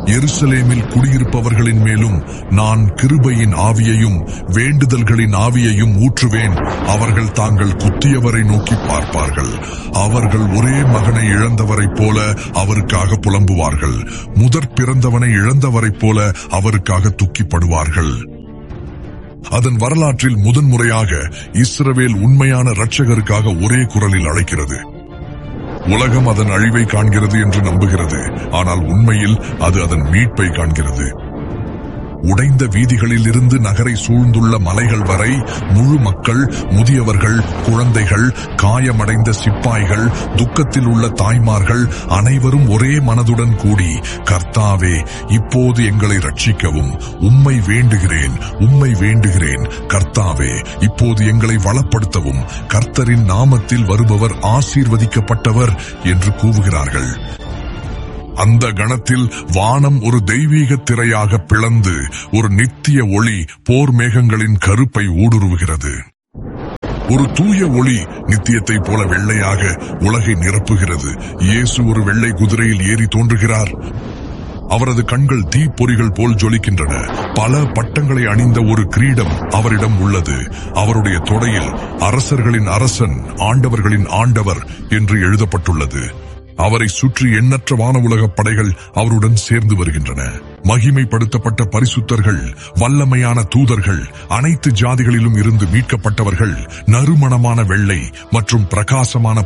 எருசலேமில் குடியிருப்பவர்களின் மேலும் நான் கிருபையின் ஆவியையும் வேண்டுதல்களின் ஆவியையும் ஊற்றுவேன். அவர்கள் தாங்கள் குத்தியவரை நோக்கி பார்ப்பார்கள். அவர்கள் ஒரே மகனை இழந்தவரைப் போல அவருக்காக புலம்புவார்கள். முதற் பிறந்தவனை இழந்தவரைப் போல அவருக்காக துக்கிப்படுவார்கள். அதன் வரலாற்றில் முதன்முறையாக இஸ்ரவேல் உண்மையான இரட்சகருக்காக ஒரே குரலில் அழைக்கிறது. உலகம் அதன் அழிவை காண்கிறது என்று நம்புகிறது, ஆனால் உண்மையில் அது அதன் மீட்பை காண்கிறது. உடைந்த வீதிகளில் இருந்து நகரை சூழ்ந்துள்ள மலைகள் வரை முழு மக்கள், முதியவர்கள், குழந்தைகள், காயமடைந்த சிப்பாய்கள், துக்கத்தில் உள்ள தாய்மார்கள் அனைவரும் ஒரே மனதுடன் கூடி, கர்த்தாவே, இப்போது எங்களை ரட்சிக்கவும், உம்மை வேண்டுகிறேன், உம்மை வேண்டுகிறேன், கர்த்தாவே, இப்போது எங்களை வளப்படுத்தவும், கர்த்தரின் நாமத்தில் வருபவர் ஆசீர்வதிக்கப்பட்டவர் என்று கூவுகிறார்கள். அந்த கணத்தில் வானம் ஒரு தெய்வீக திரையாக பிளந்து ஒரு நித்திய ஒளி போர் மேகங்களின் கருப்பை ஊடுருவுகிறது. ஒரு தூய ஒளி நித்தியத்தை போல வெள்ளையாக உலகை நிரப்புகிறது. இயேசு ஒரு வெள்ளை குதிரையில் ஏறி தோன்றுகிறார். அவரது கண்கள் தீப்பொறிகள் போல் ஜொலிக்கின்றன. பல பட்டங்களை அணிந்த ஒரு கிரீடம் அவரிடம் உள்ளது. அவருடைய தொடையில் அரசர்களின் அரசன், ஆண்டவர்களின் ஆண்டவர் என்று எழுதப்பட்டுள்ளது. அவரை சுற்றி எண்ணற்ற வானவுலக படைகள் அவருடன் சேர்ந்து வருகின்றன. மகிமைப்படுத்தப்பட்ட பரிசுத்தர்கள், வல்லமையான தூதர்கள், அனைத்து ஜாதிகளிலும் இருந்து மீட்கப்பட்டவர்கள், நறுமணமான வெள்ளை மற்றும் பிரகாசமான